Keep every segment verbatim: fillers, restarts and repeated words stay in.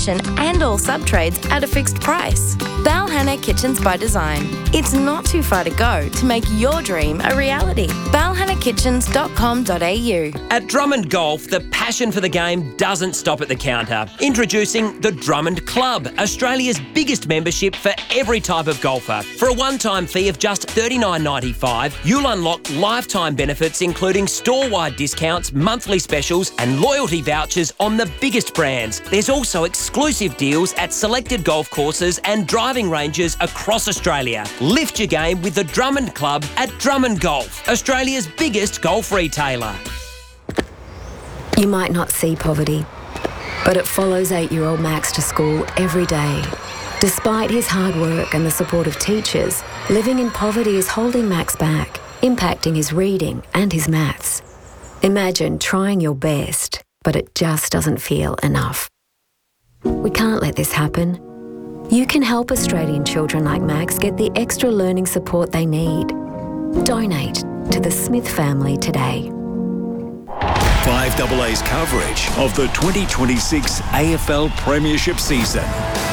installation and all sub-trades at a fixed price. Balhanna Kitchens by Design. It's not too far to go to make your dream a reality. balhanna kitchens dot com dot a u. At Drummond Golf, the passion for the game doesn't stop at the counter. Introducing the Drummond Club, Australia's biggest membership for every type of golfer. For a one-time fee of just thirty-nine ninety-five, you'll unlock lifetime benefits including store-wide discounts, monthly specials and loyalty vouchers on the biggest brands. There's also exclusive deals at selected golf courses and driving ranges across Australia. Lift your game with the Drummond Club at Drummond Golf, Australia's biggest golf retailer. You might not see poverty, but it follows eight-year-old Max to school every day. Despite his hard work and the support of teachers, living in poverty is holding Max back, impacting his reading and his maths. Imagine trying your best, but it just doesn't feel enough. We can't let this happen. You can help Australian children like Max get the extra learning support they need. Donate to the Smith family today. five A A's coverage of the twenty twenty-six A F L Premiership season.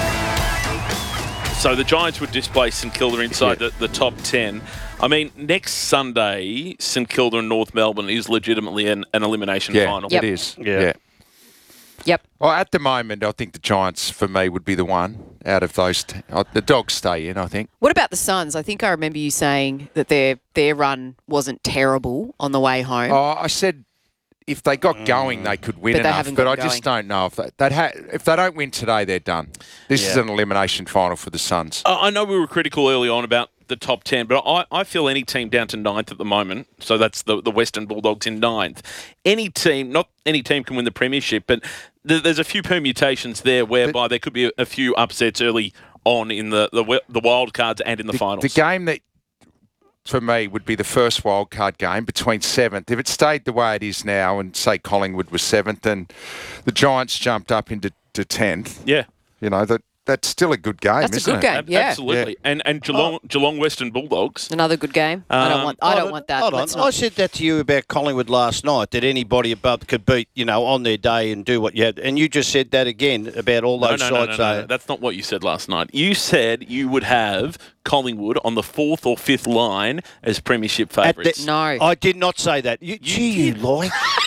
So the Giants would displace St Kilda inside yeah. the, the top ten. I mean, next Sunday, St Kilda and North Melbourne is legitimately an, an elimination yeah, final. Yep. It is. Yeah. yeah. Yep. Well, at the moment, I think the Giants, for me, would be the one out of those. T- uh, the Dogs stay in, I think. What about the Suns? I think I remember you saying that their their run wasn't terrible on the way home. Oh, I said if they got going, they could win but enough. But I going. just don't know if they, they'd ha- if they don't win today, they're done. This yeah. is an elimination final for the Suns. Uh, I know we were critical early on about the top ten, but I, I feel any team down to ninth at the moment, so that's the, the Western Bulldogs in ninth, any team, not any team can win the premiership, but th- there's a few permutations there whereby but, there could be a, a few upsets early on in the, the, the wild cards and in the, the finals. The game that, for me, would be the first wild card game between seventh. If it stayed the way it is now and, say, Collingwood was seventh and the Giants jumped up into to tenth, yeah, you know, that that's still a good game, That's isn't a good it? game, yeah. Absolutely. Yeah. And and Geelong, oh. Geelong Western Bulldogs. Another good game. Um, I don't want I don't on, want that. Hold on. I said that to you about Collingwood last night, that anybody above could beat, you know, on their day and do what you had. And you just said that again about all those no, no, sides. No, no, no, no. That's not what you said last night. You said you would have Collingwood on the fourth or fifth line as premiership favourites. No. I did not say that. You, gee, you lie.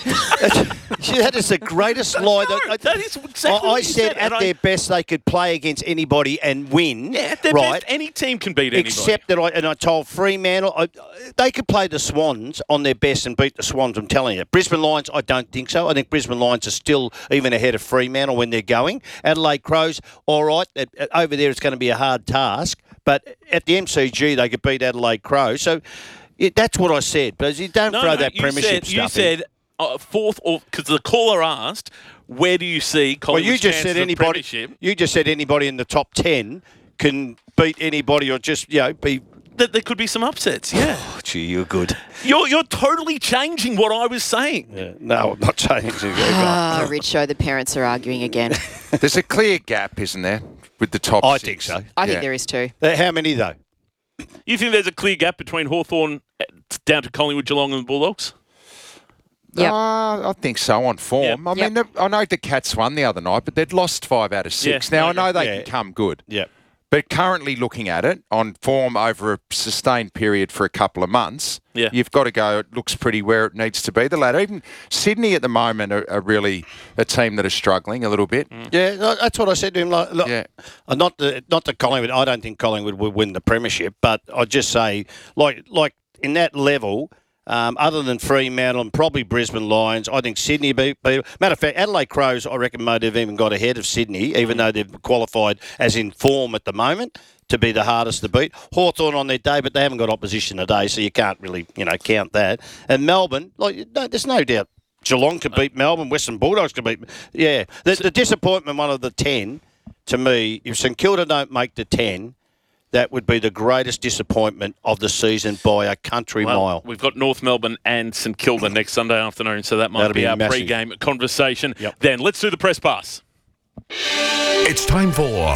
That is the greatest lie. No, that, that is exactly I, what I you said, said at and their I, best they could play against anybody and win. Yeah, at their right? best, any team can beat anybody. Except that I and I told Fremantle I, they could play the Swans on their best and beat the Swans. I'm telling you, Brisbane Lions. I don't think so. I think Brisbane Lions are still even ahead of Fremantle when they're going. Adelaide Crows, all right, over there it's going to be a hard task. But at the M C G they could beat Adelaide Crows. So it, that's what I said. But you don't no, throw no, that you premiership said, stuff. You said uh, fourth or because the caller asked, where do you see Collingwood's well, you just chances said of anybody. premiership? You just said anybody in the top ten can beat anybody or just you know be. That there could be some upsets, yeah. Oh, gee, you're good. You're you're totally changing what I was saying. Yeah. No, I'm not changing. Ah, Richo, the parents are arguing again. There's a clear gap, isn't there, with the top I six? think so. I yeah. think there is too. Uh, How many, though? You think there's a clear gap between Hawthorn down to Collingwood, Geelong and the Bulldogs? Yep. Uh, I think so on form. Yep. I Yep. mean, I know the Cats won the other night, but they'd lost five out of six. Yeah, now, no, I know they yeah. can come good. Yeah. But currently looking at it, on form over a sustained period for a couple of months, yeah. you've got to go, it looks pretty where it needs to be, the ladder. Even Sydney at the moment are, are really a team that are struggling a little bit. Mm. Yeah, that's what I said to him. Like, look, Yeah. uh, not the not the Collingwood. I don't think Collingwood will win the premiership, but I just say, like, like in that level, um, other than Fremantle and probably Brisbane Lions, I think Sydney. Be, be, matter of fact, Adelaide Crows, I reckon, might have even got ahead of Sydney, even though they've qualified as in form at the moment to be the hardest to beat. Hawthorn on their day, but they haven't got opposition today, so you can't really, you know, count that. And Melbourne, like, no, there's no doubt Geelong could beat Melbourne, Western Bulldogs could beat. Yeah, the, the disappointment one of the ten, to me, if St Kilda don't make the ten, that would be the greatest disappointment of the season by a country well, mile. We've got North Melbourne and St Kilda next Sunday afternoon, so that might That'll be, be our massive. pre-game conversation. Yep. Then let's do the press pass. It's time for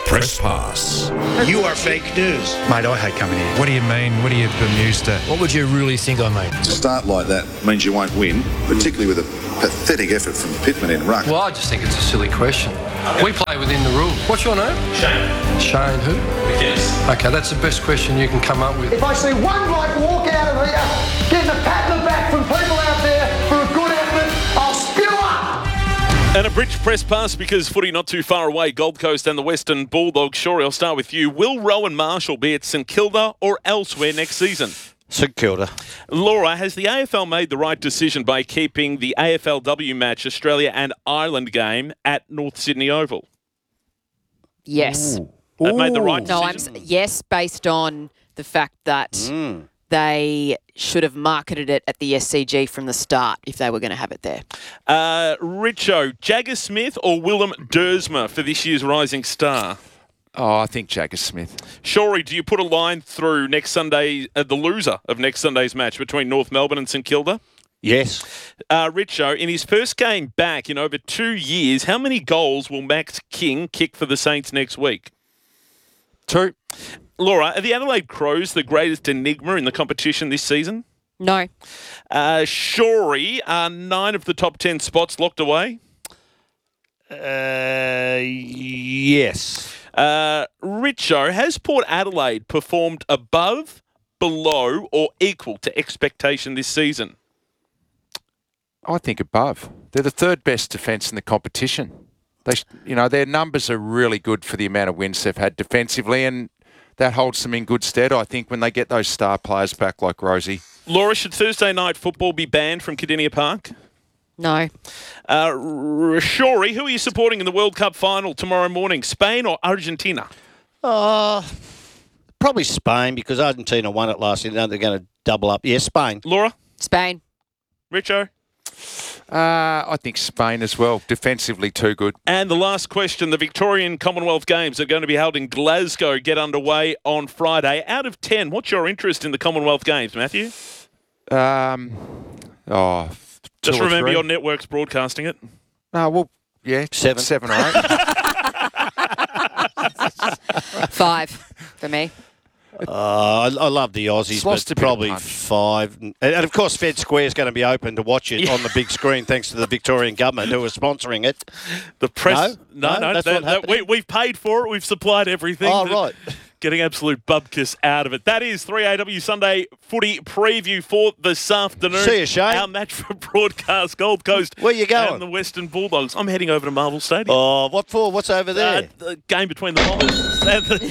Press Pass. You are fake news. Mate, I hate coming here. What do you mean? What are you bemused at? What would you really think I mean? To start like that means you won't win, particularly with a pathetic effort from Pittman in ruck. Well, I just think it's a silly question. We play within the rules. What's your name? Shane. Shane who? Yes. Okay, that's the best question you can come up with. If I see one bloke walk out of here getting a pat on the back from people out there for a good effort, I'll spew up. And a bridge press pass because footy not too far away. Gold Coast and the Western Bulldogs. Shorey, I'll start with you. Will Rowan Marshall be at St Kilda or elsewhere next season? St Kilda. Laura, has the A F L made the right decision by keeping the A F L W match, Australia and Ireland game, at North Sydney Oval? Yes. Ooh. They've made the right decision? No, I'm s- yes, based on the fact that Mm. they should have marketed it at the S C G from the start if they were going to have it there. Uh, Richo, Jagger Smith or Willem Dersma for this year's Rising Star? Oh, I think Jagger Smith. Shorey, do you put a line through next Sunday, uh, the loser of next Sunday's match between North Melbourne and St Kilda? Yes. Uh, Richo, in his first game back in over two years, how many goals will Max King kick for the Saints next week? Two. Laura, are the Adelaide Crows the greatest enigma in the competition this season? No. Uh, Shorey, are nine of the top ten spots locked away? Uh, yes. Uh, Richo, has Port Adelaide performed above, below or equal to expectation this season? I think above. They're the third best defence in the competition. They, you know, their numbers are really good for the amount of wins they've had defensively, and that holds them in good stead, I think, when they get those star players back like Rosie. Laura, should Thursday night football be banned from Cardinia Park? No. Uh, Shorey, who are you supporting in the World Cup final tomorrow morning? Spain or Argentina? Uh, probably Spain, because Argentina won it last year. Now they're going to double up. Yeah, Spain. Laura? Spain. Richo? Uh, I think Spain as well. Defensively too good. And the last question, the Victorian Commonwealth Games are going to be held in Glasgow, get underway on Friday. Out of ten, what's your interest in the Commonwealth Games, Matthew? Um, oh, Just two or remember three. your network's broadcasting it. No, well, yeah, Seven. seven or eight. Five for me. Uh, I, I love the Aussies, It's lost but a bit of probably punch. five. And, and of course, Fed Square is going to be open to watch it on the big screen, thanks to the Victorian government who are sponsoring it. The press. No? no, No, no. that's that- not that- happening? we, we've paid for it. We've supplied everything. Oh, right. Getting absolute bubkiss out of it. That is three A W Sunday footy preview for this afternoon. See you, Shane. Our match for broadcast, Gold Coast. Where you going? And the Western Bulldogs. I'm heading over to Marvel Stadium. Oh, what for? What's over there? Uh, the game between the Bombers and the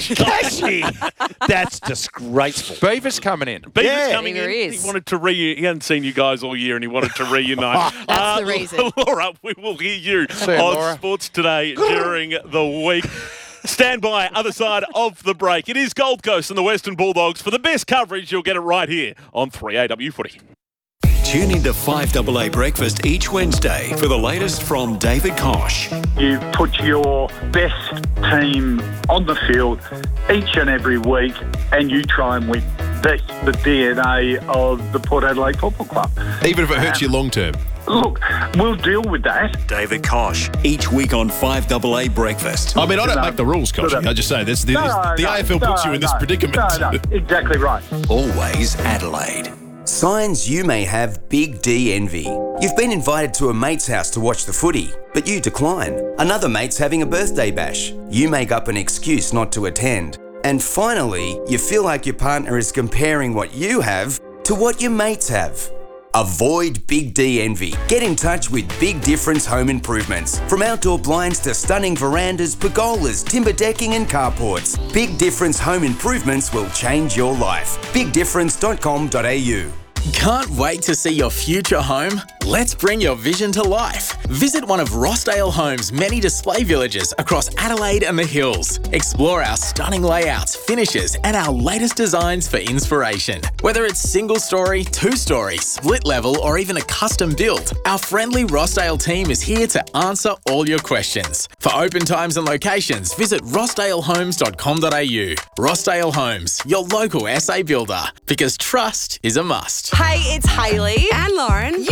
Giants. That's disgraceful. Beaver's coming in. Beaver's Yeah. coming Beaver in. is. He wanted to re. He hadn't seen you guys all year, and he wanted to reunite. That's the reason. Laura, we will hear you See you, on Laura. Sports Today during the week. Stand by, other side of the break. It is Gold Coast and the Western Bulldogs. For the best coverage, you'll get it right here on three A W Footy. Tune into five A A Breakfast each Wednesday for the latest from David Kosh. You put your best team on the field each and every week, and you try and win. That's the D N A of the Port Adelaide Football Club. Even if it hurts you long term. Look, we'll deal with that. David Kosh, each week on five A A Breakfast. I mean, I don't make the rules, Kosh. I just say this. this No, the no, A F L puts no, you in this no, predicament. No, no, exactly right. Always Adelaide. Signs you may have Big D envy. You've been invited to a mate's house to watch the footy, but you decline. Another mate's having a birthday bash. You make up an excuse not to attend. And finally, you feel like your partner is comparing what you have to what your mates have. Avoid Big D envy. Get in touch with Big Difference Home Improvements. From outdoor blinds to stunning verandas, pergolas, timber decking and carports, Big Difference Home Improvements will change your life. big difference dot com dot a u. Can't wait to see your future home? Let's bring your vision to life. Visit one of Rossdale Homes' many display villages across Adelaide and the Hills. Explore our stunning layouts, finishes, and our latest designs for inspiration. Whether it's single story, two story, split level, or even a custom build, our friendly Rossdale team is here to answer all your questions. For open times and locations, visit rossdale homes dot com dot a u. Rossdale Homes, your local S A builder, because trust is a must. Hey, it's Hayley and Lauren. You know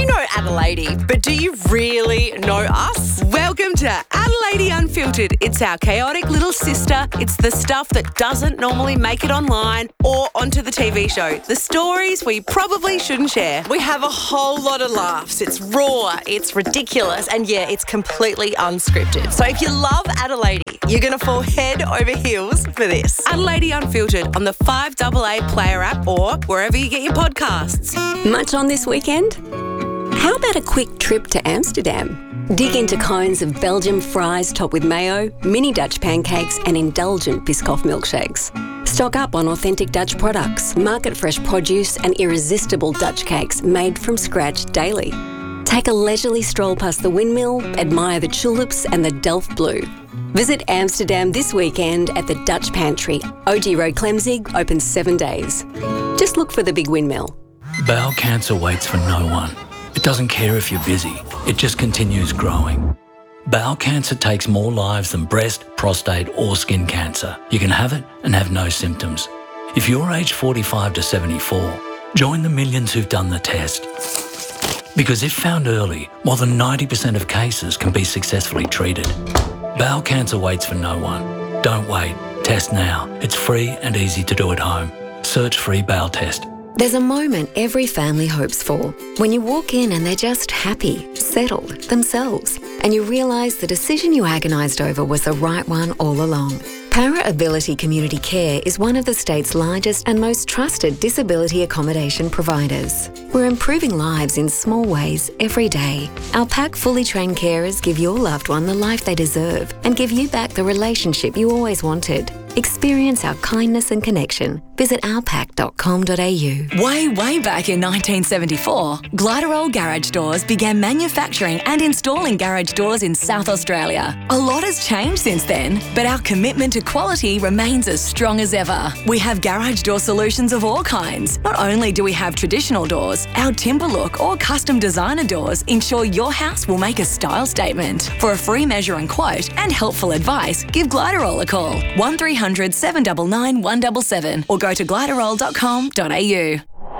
Adelaide, but do you really know us? Welcome to Adelaide Unfiltered. It's our chaotic little sister. It's the stuff that doesn't normally make it online or onto the T V show. The stories we probably shouldn't share. We have a whole lot of laughs. It's raw, it's ridiculous, and yeah, it's completely unscripted. So if you love Adelaide, you're going to fall head over heels for this. Adelaide Unfiltered on the five A A Player app or wherever you get your podcasts. Much on this weekend? How about a quick trip to Amsterdam? Dig into cones of Belgian fries topped with mayo, mini Dutch pancakes and indulgent Biscoff milkshakes. Stock up on authentic Dutch products, market-fresh produce and irresistible Dutch cakes made from scratch daily. Take a leisurely stroll past the windmill, admire the tulips and the Delft Blue. Visit Amsterdam this weekend at the Dutch Pantry. O G Road Clemzig, open seven days. Just look for the big windmill. Bowel cancer waits for no one. It doesn't care if you're busy. It just continues growing. Bowel cancer takes more lives than breast, prostate or skin cancer. You can have it and have no symptoms. If you're aged forty-five to seventy-four, join the millions who've done the test. Because if found early, more than ninety percent of cases can be successfully treated. Bowel cancer waits for no one. Don't wait. Test now. It's free and easy to do at home. Search free bowel test. There's a moment every family hopes for when you walk in and they're just happy, settled, themselves, and you realise the decision you agonised over was the right one all along. Para Ability Community Care is one of the state's largest and most trusted disability accommodation providers. We're improving lives in small ways every day. Our P A C fully trained carers give your loved one the life they deserve and give you back the relationship you always wanted. Experience our kindness and connection. Visit alpac dot com dot a u. Way, way back in nineteen seventy-four, Gliderol Garage Doors began manufacturing and installing garage doors in South Australia. A lot has changed since then, but our commitment to quality remains as strong as ever. We have garage door solutions of all kinds. Not only do we have traditional doors, our timber look or custom designer doors ensure your house will make a style statement. For a free measure and quote and helpful advice, give Gliderol a call. one three hundred seven nine nine one seven seven or go to gliderol dot com dot a u.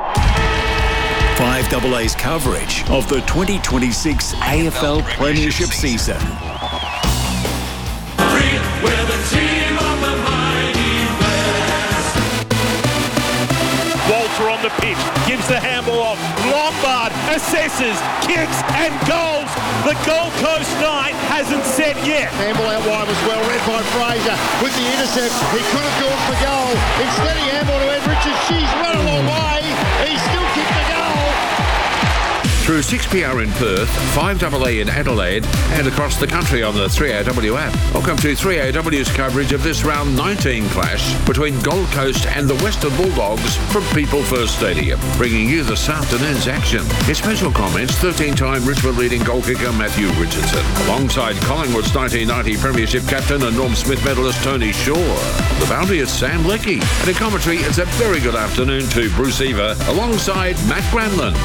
five A A's coverage of the twenty twenty-six A F L Premiership season. We're the team of the mighty West. Walter on the pitch, gives the handball off. Lombard assesses, kicks and goals. The Gold Coast night hasn't set yet. Handball out wide was well read by Fraser with the intercept. He could have gone for goal. Instead he handball to Ed Richards. She's run a long way. He still kicked the goal. Through six P R in Perth, five A A in Adelaide, and across the country on the three A W app. Welcome to three A W's coverage of this round nineteen clash between Gold Coast and the Western Bulldogs from People First Stadium, bringing you this afternoon's action. In special comments, thirteen-time Richmond leading goal kicker Matthew Richardson, alongside Collingwood's nineteen ninety Premiership captain and Norm Smith medalist Tony Shaw. The boundary is Sam Leckie, and in commentary, it's a very good afternoon to Bruce Eva, alongside Matt Granlund.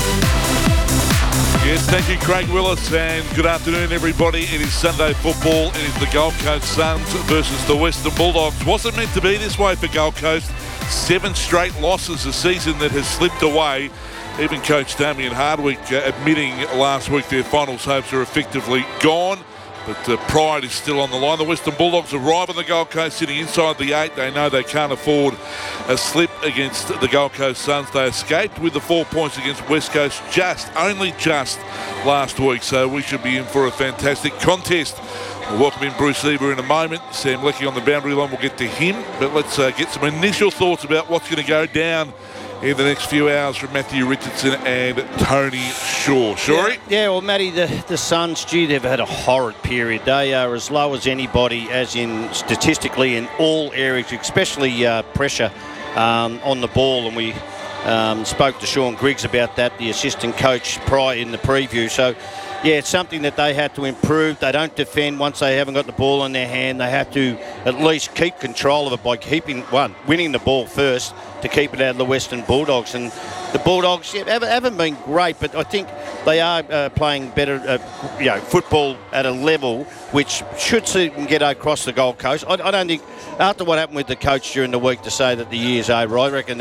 Yes, thank you, Craig Willis, and good afternoon, everybody. It is Sunday football. It is the Gold Coast Suns versus the Western Bulldogs. Wasn't meant to be this way for Gold Coast. Seven straight losses, a season that has slipped away. Even coach Damien Hardwick uh, admitting last week their finals hopes are effectively gone. But uh, pride is still on the line. The Western Bulldogs arrive on the Gold Coast sitting inside the eight. They know they can't afford a slip against the Gold Coast Suns. They escaped with the four points against West Coast just, only just last week. So we should be in for a fantastic contest. We'll welcome in Bruce Eva in a moment. Sam Leckie on the boundary line. We'll get to him. But let's uh, get some initial thoughts about what's going to go down in the next few hours from Matthew Richardson and Tony Shaw. Shorey? Yeah, yeah, well, Matty, the, the Suns, gee, they've had a horrid period. They are as low as anybody, as in statistically in all areas, especially uh, pressure um, on the ball. And we um, spoke to Sean Griggs about that, the assistant coach, prior in the preview. So, yeah, it's something that they have to improve. They don't defend once they haven't got the ball in their hand. They have to at least keep control of it by keeping, one, winning the ball first to keep it out of the Western Bulldogs. And the Bulldogs yeah, haven't, haven't been great, but I think they are uh, playing better uh, you know, football at a level which should see them get across the Gold Coast. I, I don't think, after what happened with the coach during the week, to say that the year's over, I reckon that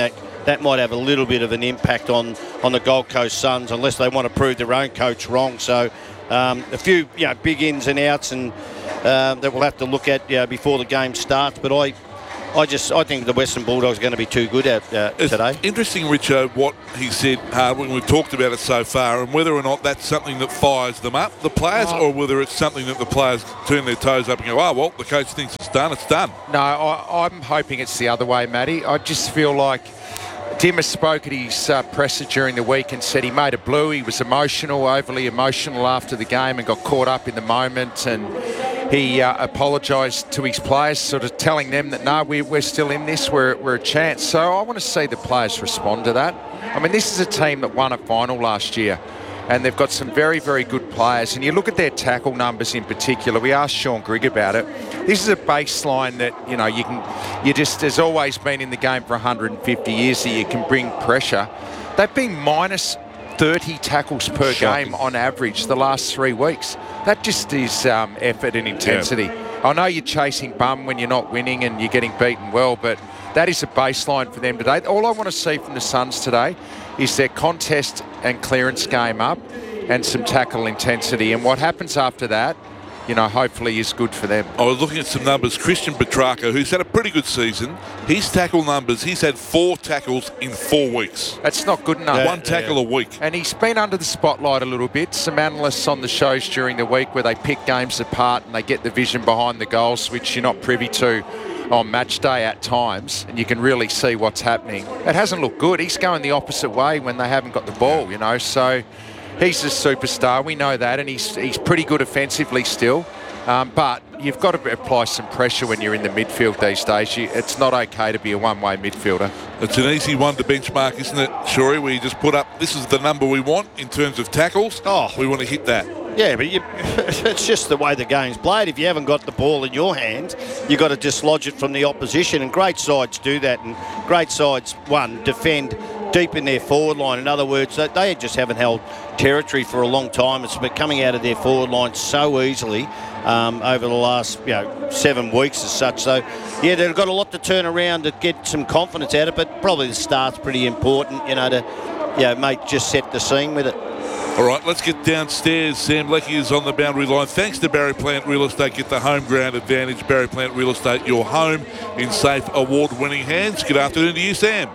that might have a little bit of an impact on, on the Gold Coast Suns unless they want to prove their own coach wrong. So um, a few you know, big ins and outs and uh, that we'll have to look at you know, before the game starts. But I I just I think the Western Bulldogs are going to be too good at uh, today. Interesting, Richo, what he said uh, when we've talked about it so far, and whether or not that's something that fires them up, the players, oh. or whether it's something that the players turn their toes up and go, oh, well, the coach thinks it's done, it's done. No, I, I'm hoping it's the other way, Matty. I just feel like Dimmer spoke at his uh, presser during the week and said he made a blue. He was emotional, overly emotional after the game and got caught up in the moment, and he uh, apologised to his players, sort of telling them that, no, we, we're still in this, we're, we're a chance. So I want to see the players respond to that. I mean, this is a team that won a final last year, and they've got some very, very good players. And you look at their tackle numbers in particular. We asked Sean Grigg about it. This is a baseline that, you know, you can, you just, there's always been in the game for one hundred fifty years that you can bring pressure. They've been minus thirty tackles per Shocking. game on average the last three weeks. That just is um, effort and intensity. Yeah. I know you're chasing bum when you're not winning and you're getting beaten well, but that is a baseline for them today. All I want to see from the Suns today is their contest and clearance game up and some tackle intensity. And what happens after that, you know, hopefully is good for them. I was looking at some numbers. Christian Petrarca, who's had a pretty good season, his tackle numbers, he's had four tackles in four weeks. That's not good enough. Yeah, One tackle yeah. a week. And he's been under the spotlight a little bit. Some analysts on the shows during the week where they pick games apart and they get the vision behind the goals, which you're not privy to on match day at times, and you can really see what's happening. It hasn't looked good. He's going the opposite way when they haven't got the ball, you know, so he's a superstar, we know that, and he's he's pretty good offensively still. Um, but you've got to apply some pressure when you're in the midfield these days. You, it's not okay to be a one-way midfielder. It's an easy one to benchmark, isn't it, Shorey, where you just put up, this is the number we want in terms of tackles. Oh, we want to hit that. Yeah, but you, it's just the way the game's played. If you haven't got the ball in your hands, you've got to dislodge it from the opposition, and great sides do that, and great sides, one, defend deep in their forward line. In other words, they just haven't held territory for a long time. It's been coming out of their forward line so easily um, over the last you know seven weeks as such. So, yeah, they've got a lot to turn around to get some confidence out of it, but probably the start's pretty important, you know, to, you know, mate, just set the scene with it. All right, let's get downstairs. Sam Leckie is on the boundary line. Thanks to Barry Plant Real Estate. Get the home ground advantage. Barry Plant Real Estate, your home in safe, award-winning hands. Good afternoon to you, Sam.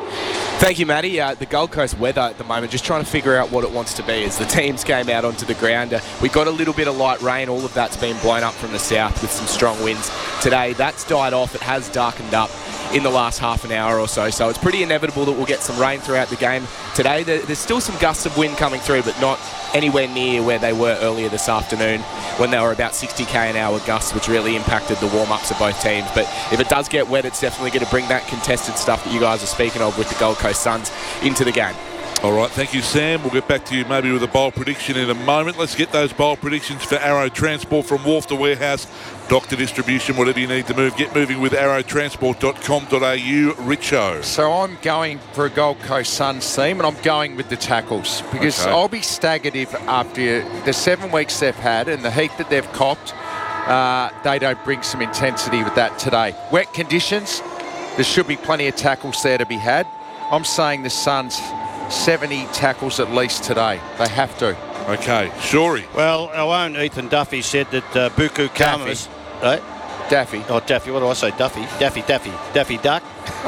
Thank you, Matty. Uh, the Gold Coast weather at the moment, just trying to figure out what it wants to be as the teams came out onto the ground. Uh, we got a little bit of light rain. All of that's been blown up from the south with some strong winds today. That's died off. It has darkened up in the last half an hour or so, so it's pretty inevitable that we'll get some rain throughout the game today. There, there's still some gusts of wind coming through, but not anywhere near where they were earlier this afternoon when they were about sixty k an hour gusts, which really impacted the warm-ups of both teams. But if it does get wet, it's definitely going to bring that contested stuff that you guys are speaking of with the Gold Coast Suns into the game. All right, thank you, Sam. We'll get back to you maybe with a bowl prediction in a moment. Let's get those bowl predictions for Arrow Transport from wharf to warehouse, doctor distribution, whatever you need to move. Get moving with arrow transport dot com dot a u. Richo. So I'm going for a Gold Coast Suns team, and I'm going with the tackles because okay. I'll be staggered if after the seven weeks they've had and the heat that they've copped, uh, they don't bring some intensity with that today. Wet conditions, there should be plenty of tackles there to be had. I'm saying the Suns seventy tackles at least today. They have to. Okay, Shorey. Well, our own Ethan Duffy said that uh, Buku Khamis... Right? Daffy. Oh, Daffy. What do I say? Duffy. Daffy, Daffy. Daffy Duck.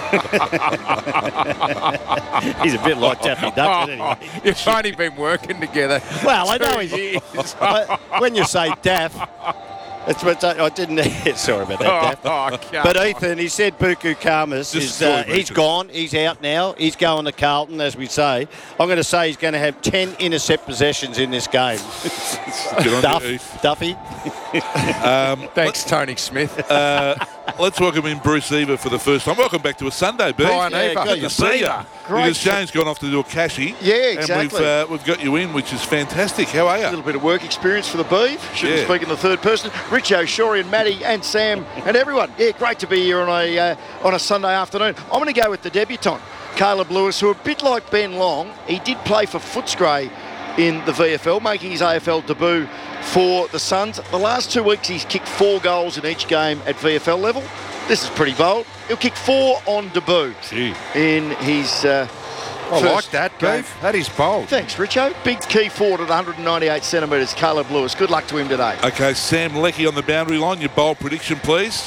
He's a bit like Daffy Duck, isn't he? You've only been working together. Well, I know he's... When you say Daff... It's what I didn't. Sorry about that, oh, oh, but Ethan, he said Buku Khamis is uh, he's gone. He's out now. He's going to Carlton, as we say. I'm going to say he's going to have ten intercept possessions in this game. Duff, you, Duffy. um, Thanks, Tony Smith. Uh, let's welcome in Bruce Eva for the first time. Welcome back to a Sunday, Beef. Brian yeah, Eva. Good to see you. Great. Because Shane's gone off to do a cashy. Yeah, exactly. And we've, uh, we've got you in, which is fantastic. How are you? A little bit of work experience for the Beef. Shouldn't yeah. speak in the third person. Richo, Shorey and Matty and Sam and everyone. Yeah, great to be here on a uh, on a Sunday afternoon. I'm going to go with the debutant, Caleb Lewis, who a bit like Ben Long, he did play for Footscray in the V F L, making his A F L debut for the Suns. The last two weeks he's kicked four goals in each game at V F L level. This is pretty bold. He'll kick four on debut Gee. in his uh, I first like that, game. Beef. That is bold. Thanks, Richo. Big key forward at one hundred ninety-eight centimetres, Caleb Lewis. Good luck to him today. Okay, Sam Leckie on the boundary line. Your bold prediction, please.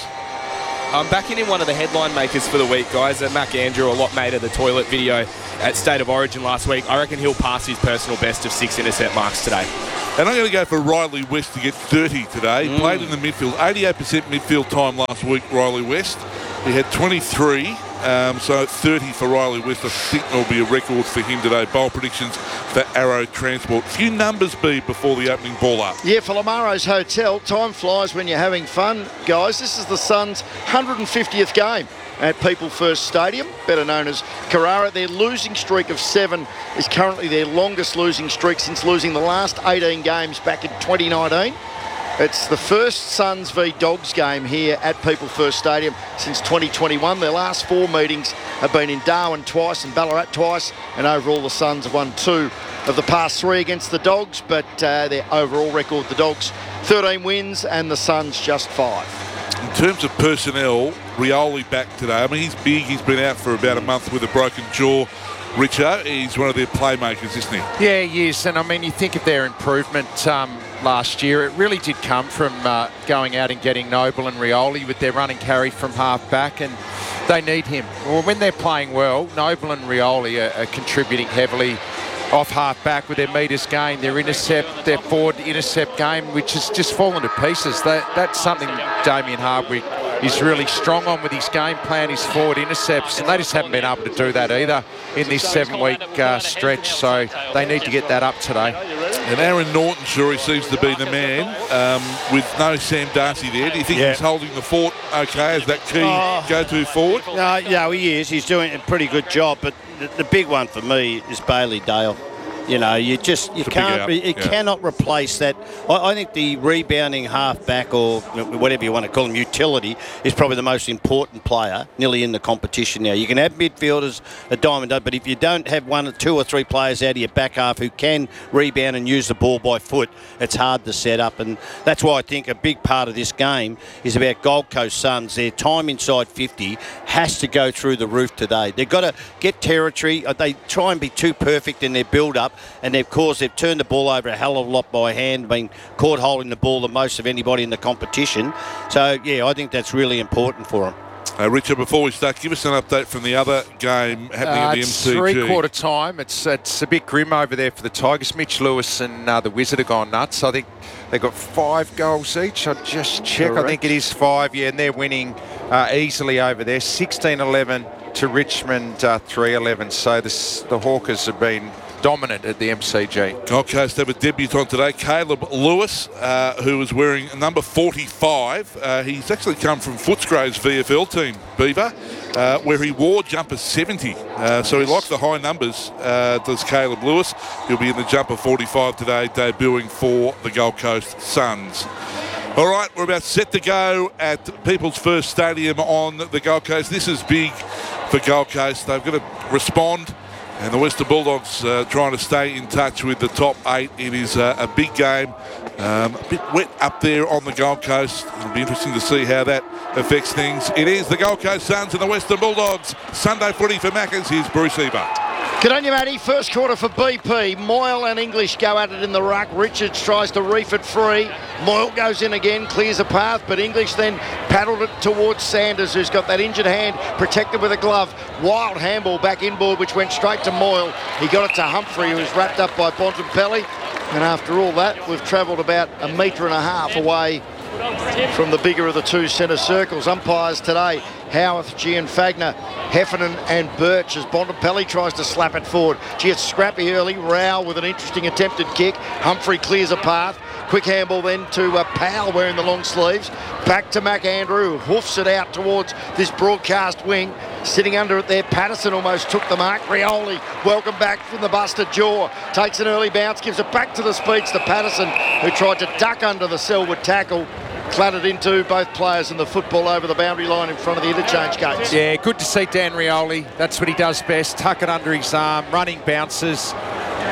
I'm backing in one of the headline makers for the week, guys. Uh, Mac Andrew, a lot made of the toilet video at State of Origin last week. I reckon he'll pass his personal best of six intercept marks today. And I'm going to go for Riley West to get thirty today. Mm. Played in the midfield, eighty-eight percent midfield time last week, Riley West. He had twenty-three, um, so thirty for Riley West. I think there'll be a record for him today. Bowl predictions for Arrow Transport. Few numbers, B, before the opening ball up. Yeah, for Lamaro's Hotel, time flies when you're having fun, guys. This is the Suns' one hundred fiftieth game at People First Stadium, better known as Carrara. Their losing streak of seven is currently their longest losing streak since losing the last eighteen games back in twenty nineteen. It's the first Suns v Dogs game here at People First Stadium since twenty twenty-one. Their last four meetings have been in Darwin twice and Ballarat twice, and overall the Suns have won two of the past three against the Dogs, but uh, their overall record, the Dogs thirteen wins and the Suns just five. In terms of personnel, Rioli back today. I mean, he's big. He's been out for about a month with a broken jaw. Richo, he's one of their playmakers, isn't he? Yeah, he is. And I mean, you think of their improvement um, last year, it really did come from uh, going out and getting Noble and Rioli with their run and carry from half back, and they need him. Well, when they're playing well, Noble and Rioli are, are contributing heavily off half back with their metres gained, their intercept, their forward intercept game, which has just fallen to pieces. That, that's something Damien Hardwick is really strong on with his game plan, his forward intercepts, and they just haven't been able to do that either in this seven-week uh, stretch, so they need to get that up today. And Aaron Norton sure he seems to be the man um, with no Sam Darcy there. Do you think Yeah. he's holding the fort okay as that key Oh. go-to forward? No, no, he is. He's doing a pretty good job, but the, the big one for me is Bailey Dale. You know, you just you It's a big can't out, re- you yeah. cannot replace that. I, I think the rebounding halfback, or whatever you want to call him, utility, is probably the most important player nearly in the competition now. You can have midfielders, a diamond, but if you don't have one, two or three players out of your back half who can rebound and use the ball by foot, it's hard to set up. And that's why I think a big part of this game is about Gold Coast Suns. Their time inside fifty has to go through the roof today. They've got to get territory. They try and be too perfect in their build-up, and of course they've turned the ball over a hell of a lot by hand, been caught holding the ball the most of anybody in the competition. So yeah, I think that's really important for them. Uh, Richard, before we start, give us an update from the other game happening Uh, at the it's M C G. three-quarter time. It's it's a bit grim over there for the Tigers. Mitch Lewis and uh, the Wizard have gone nuts. I think they got five goals each. I'll just check. Correct. I think it is five, yeah, and they're winning uh, easily over there. sixteen eleven to Richmond, uh, three eleven. So this, the Hawkers have been dominant at the M C G. Gold Coast have a debutant today, Caleb Lewis, uh, who is wearing number forty-five. Uh, he's actually come from Footscray's V F L team, Beaver, uh, where he wore jumper seventy. Uh, so he likes the high numbers, uh, does Caleb Lewis. He'll be in the jumper forty-five today, debuting for the Gold Coast Suns. All right, we're about set to go at People's First Stadium on the Gold Coast. This is big for Gold Coast. They've got to respond. And the Western Bulldogs uh, trying to stay in touch with the top eight. It is uh, a big game, um, a bit wet up there on the Gold Coast. It'll be interesting to see how that affects things. It is the Gold Coast Suns and the Western Bulldogs. Sunday footy for Maccas. Here's Bruce Eber. Good on you, Matty. First quarter for B P. Moyle and English go at it in the ruck. Richards tries to reef it free. Moyle goes in again, clears a path, but English then paddled it towards Sanders, who's got that injured hand protected with a glove. Wild handball back inboard, which went straight to Moyle. He got it to Humphrey, who was wrapped up by Bontempelli. And after all that, we've travelled about a metre and a half away from the bigger of the two centre circles. Umpires today, Howarth, Gianfagna, Heffernan and Birch as Bontempelli tries to slap it forward. Gee, it's scrappy early. Rao with an interesting attempted kick. Humphrey clears a path. Quick handball then to uh, Powell wearing the long sleeves. Back to McAndrew, who hoofs it out towards this broadcast wing. Sitting under it there, Patterson almost took the mark. Rioli, welcome back from the busted jaw. Takes an early bounce, gives it back to the speeds to Patterson, who tried to duck under the Selwood tackle. Clattered into both players and the football over the boundary line in front of the interchange gates. Yeah, good to see Dan Rioli. That's what he does best. Tuck it under his arm, running bounces.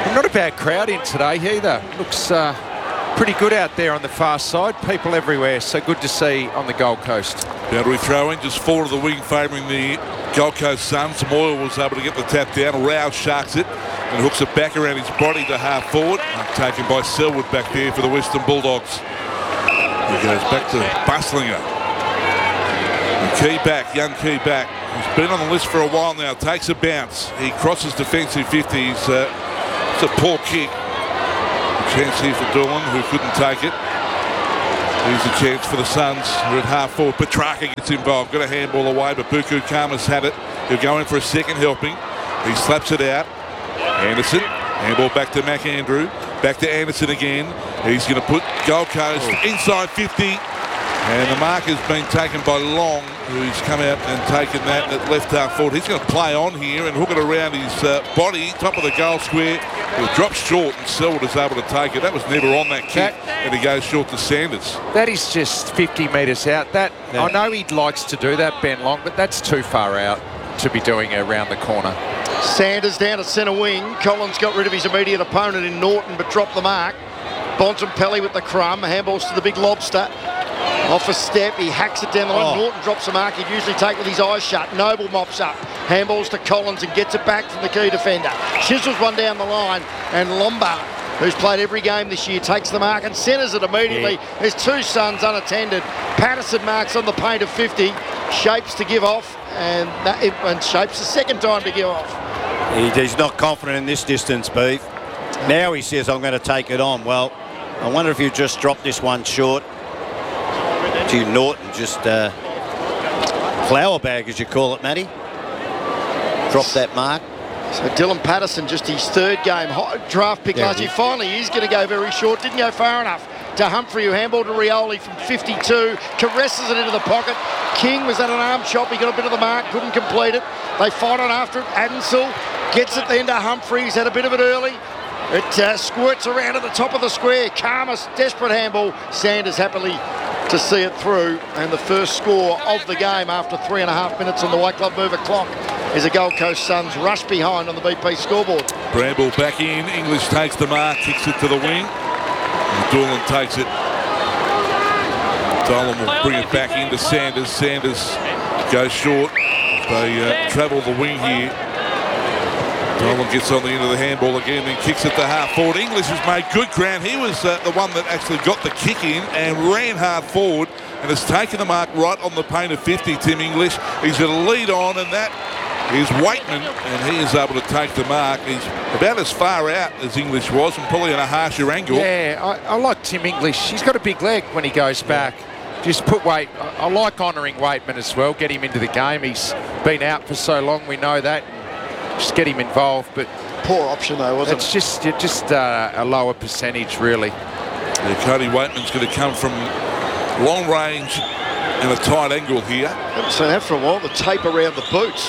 Not a bad crowd in today either. Looks uh, pretty good out there on the far side. People everywhere, so good to see on the Gold Coast. Boundary throw-in, just forward of the wing favouring the Gold Coast Suns. Moyle was able to get the tap down. Rao sharks it and hooks it back around his body to half forward. Taken by Selwood back there for the Western Bulldogs. He goes back to Buslinger. And Key back, young Key back. He's been on the list for a while now. Takes a bounce. He crosses defensive fifties. Uh, it's a poor kick. A chance here for Doolan, who couldn't take it. Here's a chance for the Suns, who are at half forward. Petrarca gets involved. Got a handball away, but Buku Kama's had it. He'll go in for a second helping. He slaps it out. Anderson. Handball back to McAndrew. Back to Anderson again. He's going to put Gold Coast inside fifty. And the mark has been taken by Long, who's come out and taken that at left half forward. He's going to play on here and hook it around his uh, body, top of the goal square. He'll drop short, and Selwood is able to take it. That was never on that kick, that, and he goes short to Sanders. That is just fifty metres out. That yeah. I know he likes to do that, Ben Long, but that's too far out to be doing it around the corner. Sanders down at centre wing. Collins got rid of his immediate opponent in Norton, but dropped the mark. Bontempelli with the crumb. Handballs to the big lobster. Off a step, he hacks it down the line. Oh. Norton drops the mark. He'd usually take with his eyes shut. Noble mops up. Handballs to Collins and gets it back from the key defender. Chisels one down the line, and Lombard, who's played every game this year, takes the mark and centres it immediately. Yeah. There's two Suns unattended. Patterson marks on the paint of fifty. Shapes to give off, and, that, and Shapes the second time to give off. He, he's not confident in this distance, Beef. Now he says, I'm going to take it on. Well, I wonder if you just drop this one short. To Norton, just uh, flower bag, as you call it, Matty. Drop that mark. So Dylan Patterson, just his third game. Hot draft pick last year. Finally, he's going to go very short. Didn't go far enough to Humphrey, who handballed to Rioli from fifty-two. Caresses it into the pocket. King was at an arm chop. He got a bit of the mark, couldn't complete it. They fight on after it. Adensel gets it then to Humphrey. He's had a bit of it early. It uh, squirts around at the top of the square. Karmas, desperate handball. Sanders happily to see it through, and the first score of the game after three and a half minutes on the White Club Mover clock is a Gold Coast Suns rush behind on the B P scoreboard. Bramble back in. English takes the mark, kicks it to the wing. And Doolan takes it. Dolan will bring it back into Sanders. Sanders goes short. They uh, travel the wing here. Dolan gets on the end of the handball again, then kicks it to half forward. English has made good ground. He was uh, the one that actually got the kick in and ran hard forward and has taken the mark right on the paint of fifty, Tim English. He's got a lead on, and that is Waitman, and he is able to take the mark. He's about as far out as English was, and probably on a harsher angle. Yeah, I, I like Tim English. He's got a big leg when he goes back. Just put weight. I, I like honouring Waitman as well, get him into the game. He's been out for so long, we know that. Just get him involved, but poor option though, wasn't it's it? It's just just uh, a lower percentage, really. Yeah, Cody Waitman's going to come from long range and a tight angle here. Haven't seen that for a while. The tape around the boots.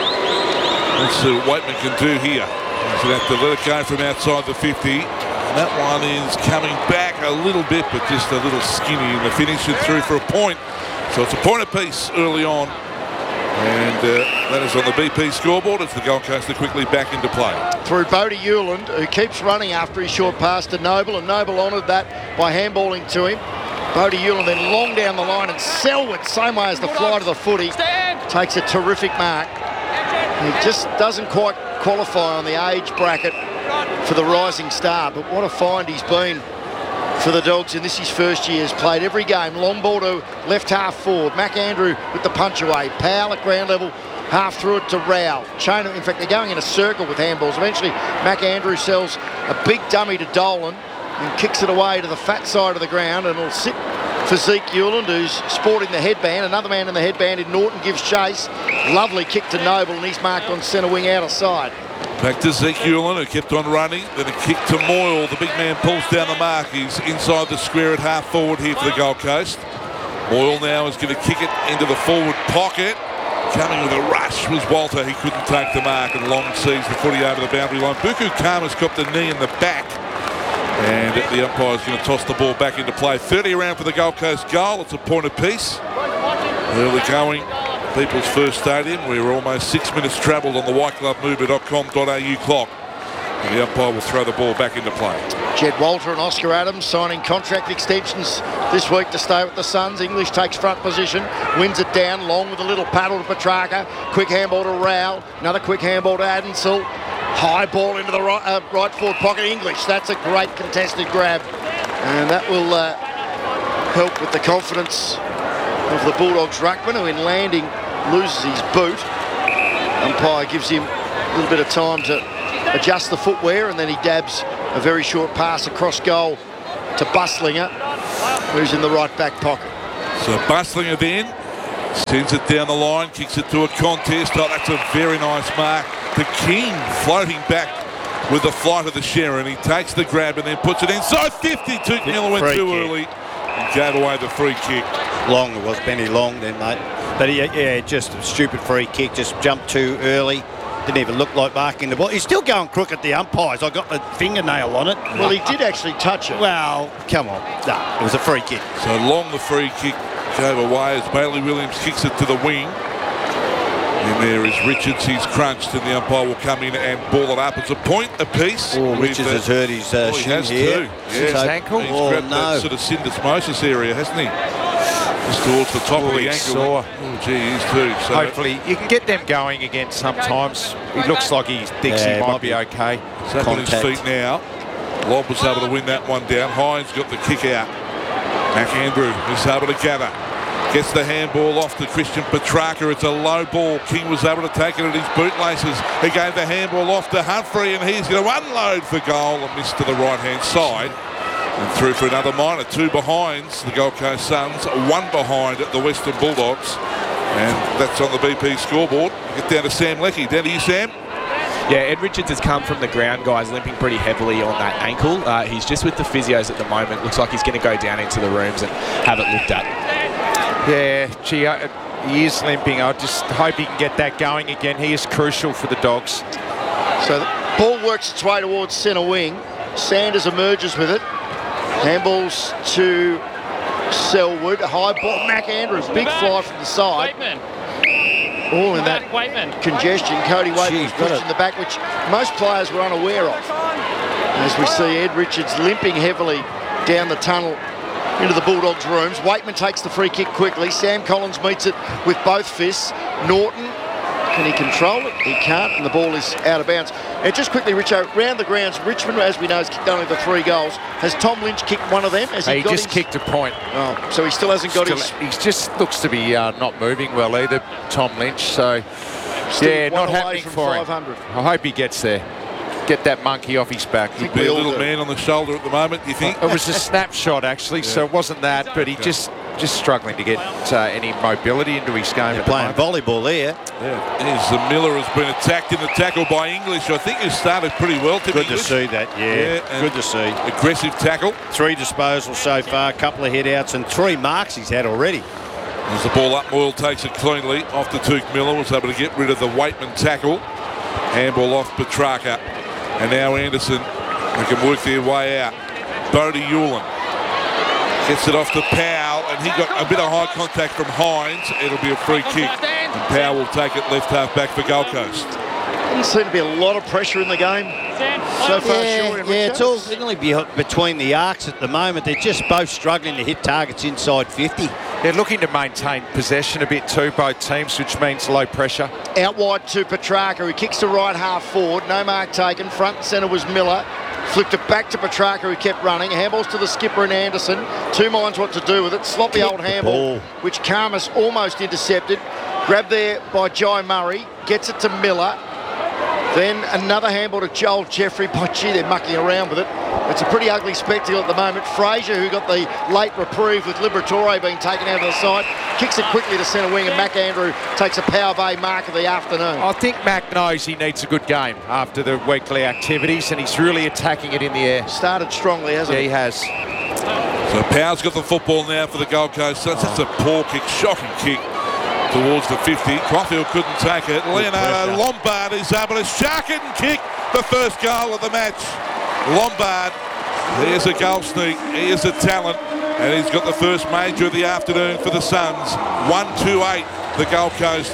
Let's see what Waitman can do here. He's going to have to let it go from outside the fifty. And that one is coming back a little bit, but just a little skinny, and the finish it through for a point. So it's a point apiece early on. And uh, that is on the B P scoreboard as the Gold Coast are quickly back into play. Through Bodie Hewland, who keeps running after his short pass to Noble, and Noble honoured that by handballing to him. Bodie Hewland then long down the line, and Selwood, same way as the fly to the footy, takes a terrific mark. He just doesn't quite qualify on the age bracket for the rising star, but what a find he's been for the Dogs in this his first year. Has played every game. Long ball to left half forward. McAndrew with the punch away. Powell at ground level, half through it to Rao. Chain, in fact, they're going in a circle with handballs. Eventually, McAndrew sells a big dummy to Dolan and kicks it away to the fat side of the ground, and it'll sit for Zeke Hewland, who's sporting the headband. Another man in the headband in Norton gives chase. Lovely kick to Noble, and he's marked on centre wing out of side. Back to Zeke Hewland, who kept on running. Then a kick to Moyle. The big man pulls down the mark. He's inside the square at half forward here for the Gold Coast. Moyle now is going to kick it into the forward pocket. Coming with a rush was Walter. He couldn't take the mark, and Long sees the footy over the boundary line. Buku Kama's got the knee in the back, and the umpire's going to toss the ball back into play. thirty around for the Gold Coast goal. It's a point apiece. Early going. People's First Stadium. We were almost six minutes travelled on the white club mover dot com dot a u clock. And the umpire will throw the ball back into play. Jed Walter and Oscar Adams signing contract extensions this week to stay with the Suns. English takes front position, wins it down, long with a little paddle to Petrarca. Quick handball to Rowell, another quick handball to Adensel. High ball into the right, uh, right forward pocket. English, that's a great contested grab. And that will uh, help with the confidence of the Bulldogs ruckman, who in landing loses his boot. Umpire gives him a little bit of time to adjust the footwear, and then he dabs a very short pass across goal to Buslinger, who's in the right back pocket. So Buslinger then sends it down the line, kicks it to a contest. Oh, that's a very nice mark. The King floating back with the flight of the Sharon. He takes the grab and then puts it inside fifty. Took Miller went too kick. early and gave away the free kick. Long it was, Benny Long then, mate. But he, yeah, just a stupid free kick. Just jumped too early. Didn't even look like marking the ball. He's still going crook at the umpires. I got the fingernail on it. Well, he did actually touch it. Well, come on. No, it was a free kick. So Long, the free kick, gave away as Bailey Williams kicks it to the wing. And there is Richards. He's crunched, and the umpire will come in and ball it up. It's a point apiece. Oh, Richards has hurt his uh, oh, shin has here. Too. His Yeah. ankle. He's Oh, grabbed no. that sort of syndesmosis area, hasn't he? Just towards the top Oh, of the he's ankle. sore. Oh, gee, he is too. So Hopefully, you can get them going again sometimes. He looks like he thinks Yeah, he might might be be. okay. He's up on his feet now. Lobb was able to win that one down. Hines got the kick out. McAndrew is able to gather. Gets the handball off to Christian Petrarca. It's a low ball. King was able to take it at his bootlaces. He gave the handball off to Humphrey, and he's going to unload for goal and miss to the right-hand side. And through for another minor. Two behinds, the Gold Coast Suns. One behind at the Western Bulldogs. And that's on the B P scoreboard. Get down to Sam Leckie. Down to you, Sam. Yeah, Ed Richards has come from the ground, guys, limping pretty heavily on that ankle. Uh, he's just with the physios at the moment. Looks like he's going to go down into the rooms and have it looked at. Yeah, gee, uh, he is limping. I just hope he can get that going again. He is crucial for the Dogs. So the ball works its way towards centre wing. Sanders emerges with it. Handballs to Selwood. High ball. McAndrews. Big fly from the side. All in that congestion. Cody Waitman was pushed in the back, which most players were unaware of. As we see Ed Richards limping heavily down the tunnel into the Bulldogs' rooms. Waitman takes the free kick quickly. Sam Collins meets it with both fists. Norton, can he control it? He can't, and the ball is out of bounds. And just quickly, Richo, round the grounds, Richmond, as we know, has kicked only the three goals. Has Tom Lynch kicked one of them? Has he, he got just his... kicked a point. Oh, so he still hasn't got Still, his... He just looks to be uh, not moving well either, Tom Lynch. So, Still yeah, one not away happening from for five hundred. him. I hope he gets there. Get that monkey off his back. He'd be a little man on the shoulder at the moment, do you think? It was a snapshot, actually, yeah. So it wasn't that, but he just just struggling to get uh, any mobility into his game. They're at the playing moment. volleyball there. Yeah. Here's the Miller has been attacked in the tackle by English. I think he started pretty well to Good English. to see that, yeah. yeah Good to see. Aggressive tackle. Three disposals so far, a couple of head outs, and three marks he's had already. As the ball up, Moyle takes it cleanly off to Tuke Miller. Was able to get rid of the Waitman tackle. Handball off Petrarca. And now Anderson, they can work their way out. Bodie Hewlin gets it off to Powell, and he got a bit of high contact from Hines. It'll be a free kick, and Powell will take it left half back for Gold Coast. Doesn't seem to be a lot of pressure in the game so far. Yeah, Sean and yeah, Richo. it's all generally be between the arcs at the moment. They're just both struggling to hit targets inside fifty. They're looking to maintain possession a bit too, both teams, which means low pressure. Out wide to Petrarca, who kicks to right half forward. No mark taken. Front and centre was Miller. Flipped it back to Petrarca, who kept running. Handballs to the skipper and Anderson. Two minds what to do with it. Sloppy Kick old the handball, ball. which Karmas almost intercepted. Grabbed there by Jai Murray. Gets it to Miller. Then another handball to Joel Jeffrey. By gee, they're mucking around with it. It's a pretty ugly spectacle at the moment. Fraser, who got the late reprieve with Liberatore being taken out of the side, kicks it quickly to centre wing, and McAndrew takes a power bay mark of the afternoon. I think Mac knows he needs a good game after the weekly activities, and he's really attacking it in the air. Started strongly, hasn't yeah, he? he has. So Powell's got the football now for the Gold Coast. So that's a poor kick, shocking kick towards the fifty. Caulfield couldn't take it. Leonardo Lombard is able to shark it and kick the first goal of the match. Lombard, there's a goal sneak. He is a talent, and he's got the first major of the afternoon for the Suns. one two eight, the Gold Coast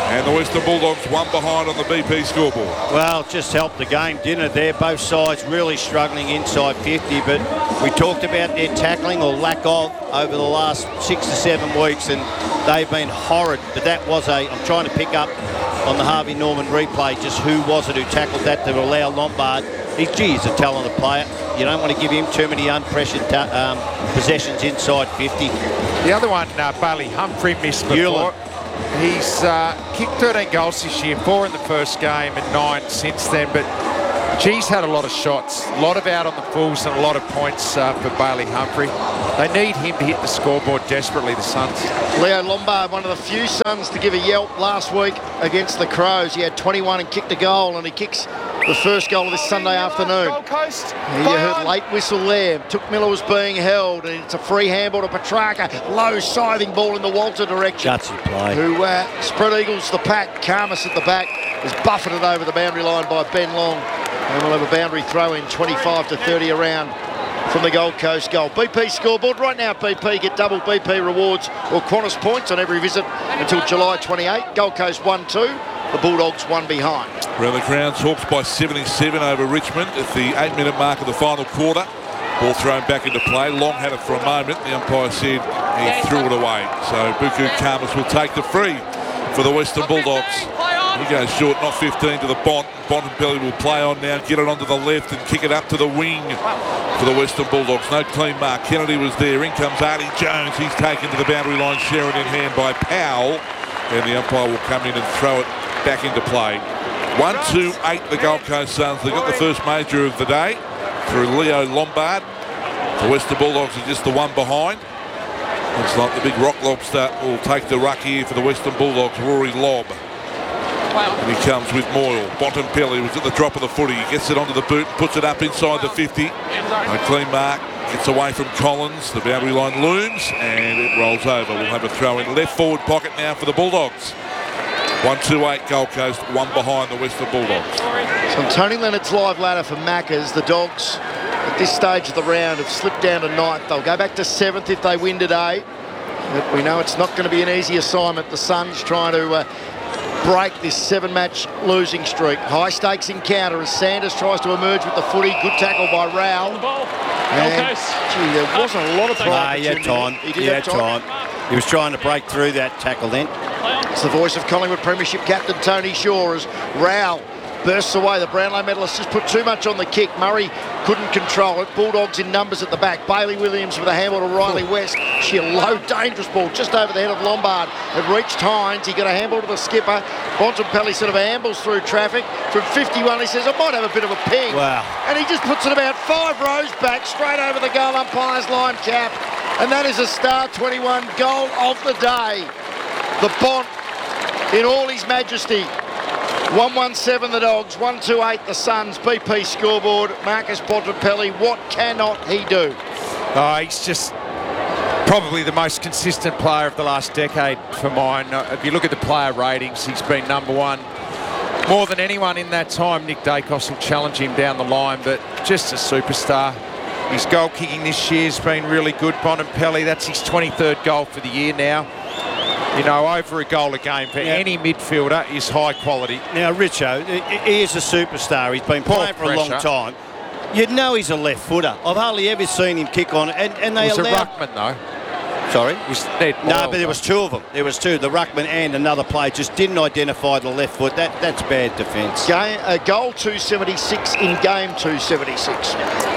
And the Western Bulldogs one behind on the B P scoreboard. Well, it just helped the game, didn't it? There, both sides really struggling inside fifty, but we talked about their tackling or lack of over the last six to seven weeks, and they've been horrid. But that was a, I'm trying to pick up on the Harvey Norman replay, just who was it who tackled that to allow Lombard. He's, gee, he's a talented player. You don't want to give him too many unpressured ta- um, possessions inside fifty. The other one, uh, Bailey Humphrey missed before. Euler. He's uh, kicked thirteen goals this year, four in the first game and nine since then. But G's had a lot of shots, a lot of out on the fulls and a lot of points uh, for Bailey Humphrey. They need him to hit the scoreboard desperately, the Suns. Leo Lombard, one of the few Suns to give a yelp last week against the Crows. He had twenty-one and kicked a goal, and he kicks the first goal of this Sunday afternoon. Gold Coast. You heard late whistle there. Took Miller was being held, and it's a free handball to Petrarca. Low scything ball in the Walter direction. Gutsy play. Who uh, spread eagles the pack. Karmas at the back is buffeted over the boundary line by Ben Long. And we'll have a boundary throw in, twenty-five to thirty around from the Gold Coast goal. B P scoreboard right now. B P get double B P rewards or Qantas points on every visit until July twenty-eighth. Gold Coast one two. The Bulldogs one behind. Around the grounds, Hawks by seventy-seven over Richmond at the eight-minute mark of the final quarter. Ball thrown back into play. Long had it for a moment. The umpire said he threw it away. So Buku Karmas will take the free for the Western Bulldogs. He goes short, not fifteen to the Bont. Bontempelli will play on now, get it onto the left and kick it up to the wing for the Western Bulldogs. No clean mark. Kennedy was there. In comes Artie Jones. He's taken to the boundary line. Sharon in hand by Powell. And the umpire will come in and throw it back into play. one two eight the Gold Coast Suns. They got the first major of the day through Leo Lombard. The Western Bulldogs are just the one behind. Looks like the big rock lobster will take the ruck here for the Western Bulldogs. Rory Lobb. And he comes with Moyle. Bontempelli was at the drop of the footy. He gets it onto the boot, puts it up inside the fifty. A clean mark. Gets away from Collins. The boundary line looms and it rolls over. We'll have a throw in left forward pocket now for the Bulldogs. one two eight Gold Coast, one behind the Western Bulldogs. So on Tony Leonard's live ladder for Maccas, the Dogs at this stage of the round have slipped down to ninth. They'll go back to seventh if they win today. But we know it's not going to be an easy assignment. The Suns trying to uh, break this seven-match losing streak. High-stakes encounter as Sanders tries to emerge with the footy. Good tackle by Rowell. And, gee, there wasn't a lot of time. Nah, he had time. He did he have had time. time. He was trying to break through that tackle then. It's the voice of Collingwood Premiership captain Tony Shaw as Rowell bursts away. The Brownlow medalist just put too much on the kick. Murray couldn't control it. Bulldogs in numbers at the back. Bailey Williams with a handball to Riley West. Sheer low, dangerous ball just over the head of Lombard. It reached Hines. He got a handball to the skipper. Bontempelli sort of ambles through traffic. From fifty-one, he says, I might have a bit of a ping. Wow. And he just puts it about five rows back, straight over the goal umpire's line cap. And that is a star twenty-one goal of the day. The Bont in all his majesty. one one seven the Dogs, one two eight the Suns. B P scoreboard, Marcus Bontempelli, what cannot he do? Oh, he's just probably the most consistent player of the last decade for mine. If you look at the player ratings, he's been number one more than anyone in that time. Nick Dacos will challenge him down the line, but just a superstar. His goal kicking this year has been really good. Bontempelli, that's his twenty-third goal for the year now. You know, over a goal a game for yeah. any midfielder is high quality. Now, Richo, he is a superstar. He's been playing for a long time. You'd know he's a left footer. I've hardly ever seen him kick on, and and they was allow. a ruckman though. Sorry, was no, but there was two of them. There was two. The ruckman and another player just didn't identify the left foot. That that's bad defence. Game, uh, goal two seventy-six in game two seventy-six.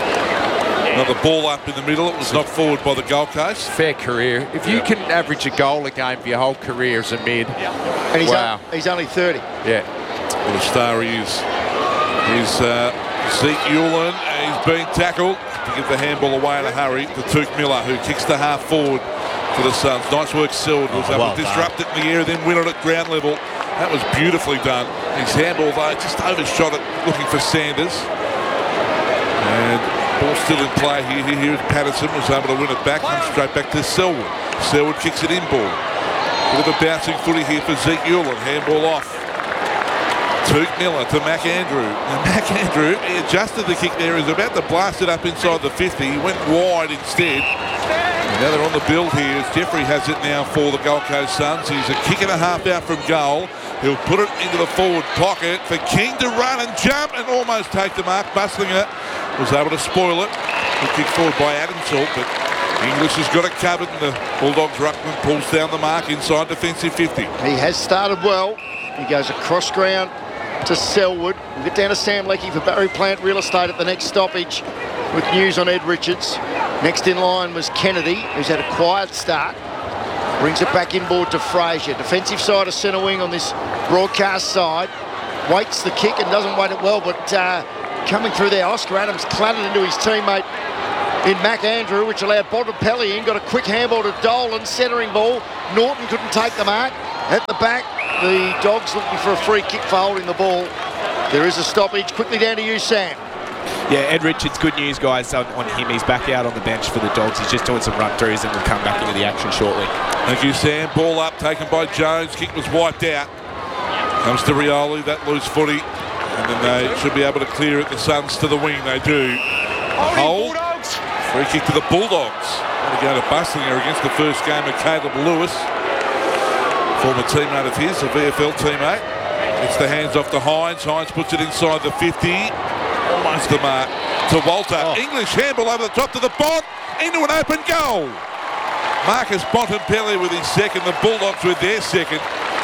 Another ball up in the middle. It was knocked forward by the Gold Coast. Fair career. If you can average a goal a game for your whole career as a mid, and he's wow. Un- he's only thirty. Yeah. What a star he is. He's uh, Zeke Ulan. He's been tackled to give the handball away in a hurry to Tuke Miller, who kicks the half forward for the Suns. Nice work, Seld was oh, able well to disrupt done. it in the air, then win it at ground level. That was beautifully done. His handball, though, just overshot it, looking for Sanders. And ball still in play here. Here, Patterson was able to win it back. Comes straight back to Selwood. Selwood kicks it in ball. Bit of a bouncing footy here for Zeke Ulan. Handball off. Tuke Miller to McAndrew. Now McAndrew, he adjusted the kick there. He's about to blast it up inside the fifty. He went wide instead. And now they're on the build here as Jeffrey has it now for the Gold Coast Suns. He's a kick and a half out from goal. He'll put it into the forward pocket for King to run and jump and almost take the mark. Bustlinger was able to spoil it. He kicked forward by Adamsall, but English has got it covered, and the Bulldogs ruckman pulls down the mark inside defensive fifty. He has started well. He goes across ground to Selwood. We'll get down to Sam Leckie for Barry Plant Real Estate at the next stoppage with news on Ed Richards. Next in line was Kennedy, who's had a quiet start. Brings it back inboard to Fraser. Defensive side of centre wing on this broadcast side. Waits the kick and doesn't wait it well, but uh, coming through there, Oscar Adams clattered into his teammate in Mac Andrew, which allowed Bontempelli in. Got a quick handball to Dolan, centering ball. Norton couldn't take the mark. At the back, the Dogs looking for a free kick for holding the ball. There is a stoppage. Quickly down to you, Sam. Yeah, Ed Richards, good news, guys, on, on him. He's back out on the bench for the Dogs. He's just doing some run-throughs and will come back into the action shortly. Thank you, Sam. Ball up, taken by Jones. Kick was wiped out. Comes to Rioli, that loose footy. And then they should be able to clear it. The Suns to the wing, they do. Hold. Free kick to the Bulldogs. Going to go to Bustlinger against the first game of Caleb Lewis. Former teammate of his, a V F L teammate. Gets the hands off to Hines. Hines puts it inside the fifty. Almost the mark to Walter. Oh. English handball over the top to the Bont. Into an open goal. Marcus Bontempelli with his second. The Bulldogs with their second.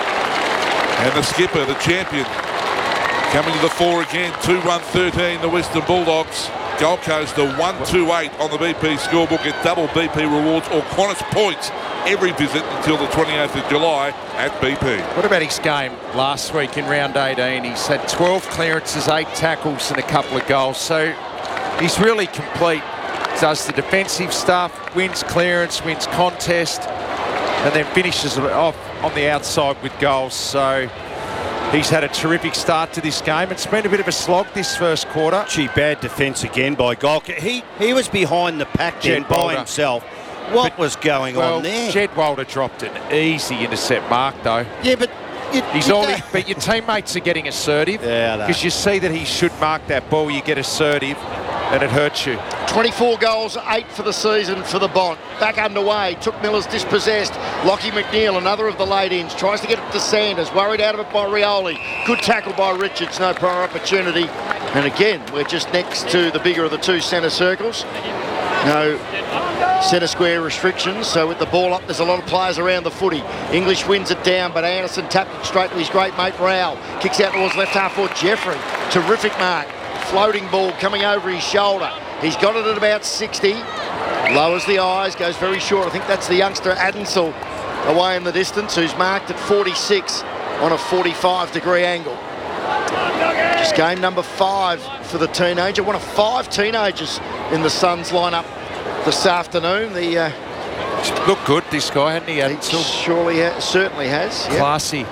And the skipper, the champion, coming to the fore again. two one thirteen, the Western Bulldogs. Gold Coast are one two eight on the B P scorebook. Get double B P rewards or Qantas points every visit until the twenty-eighth of July at B P. What about his game last week in round eighteen? He's had twelve clearances, eight tackles and a couple of goals. So he's really complete. Does the defensive stuff, wins clearance, wins contest, and then finishes it off on the outside with goals. So he's had a terrific start to this game. It's been a bit of a slog this first quarter. Gee, bad defence again by Golka. He he was behind the pack then by Walter. himself. What but, was going well, on there? Jed Walter dropped an easy intercept mark, though. Yeah, but you, he's you only. But your teammates are getting assertive. Yeah, because you see that he should mark that ball. You get assertive, and it hurts you. twenty-four goals, eight for the season for the Bont. Back underway. Took Miller's dispossessed. Lockie McNeil, another of the late ins, tries to get it to Sanders. Worried out of it by Rioli. Good tackle by Richards. No prior opportunity. And again, we're just next to the bigger of the two centre circles. No centre square restrictions, so with the ball up, there's a lot of players around the footy. English wins it down, but Anderson tapped it straight to his great mate Rowell. Kicks out towards left half for Jeffrey. Terrific mark. Floating ball coming over his shoulder. He's got it at about sixty. Lowers the eyes, goes very short. I think that's the youngster Adamsall away in the distance, who's marked at forty-six on a forty-five degree angle. Just game number five for the teenager. One of five teenagers in the Suns lineup this afternoon. The uh, look good, this guy, hasn't he? Adamsall? Surely, ha- certainly has. Yep. Classy.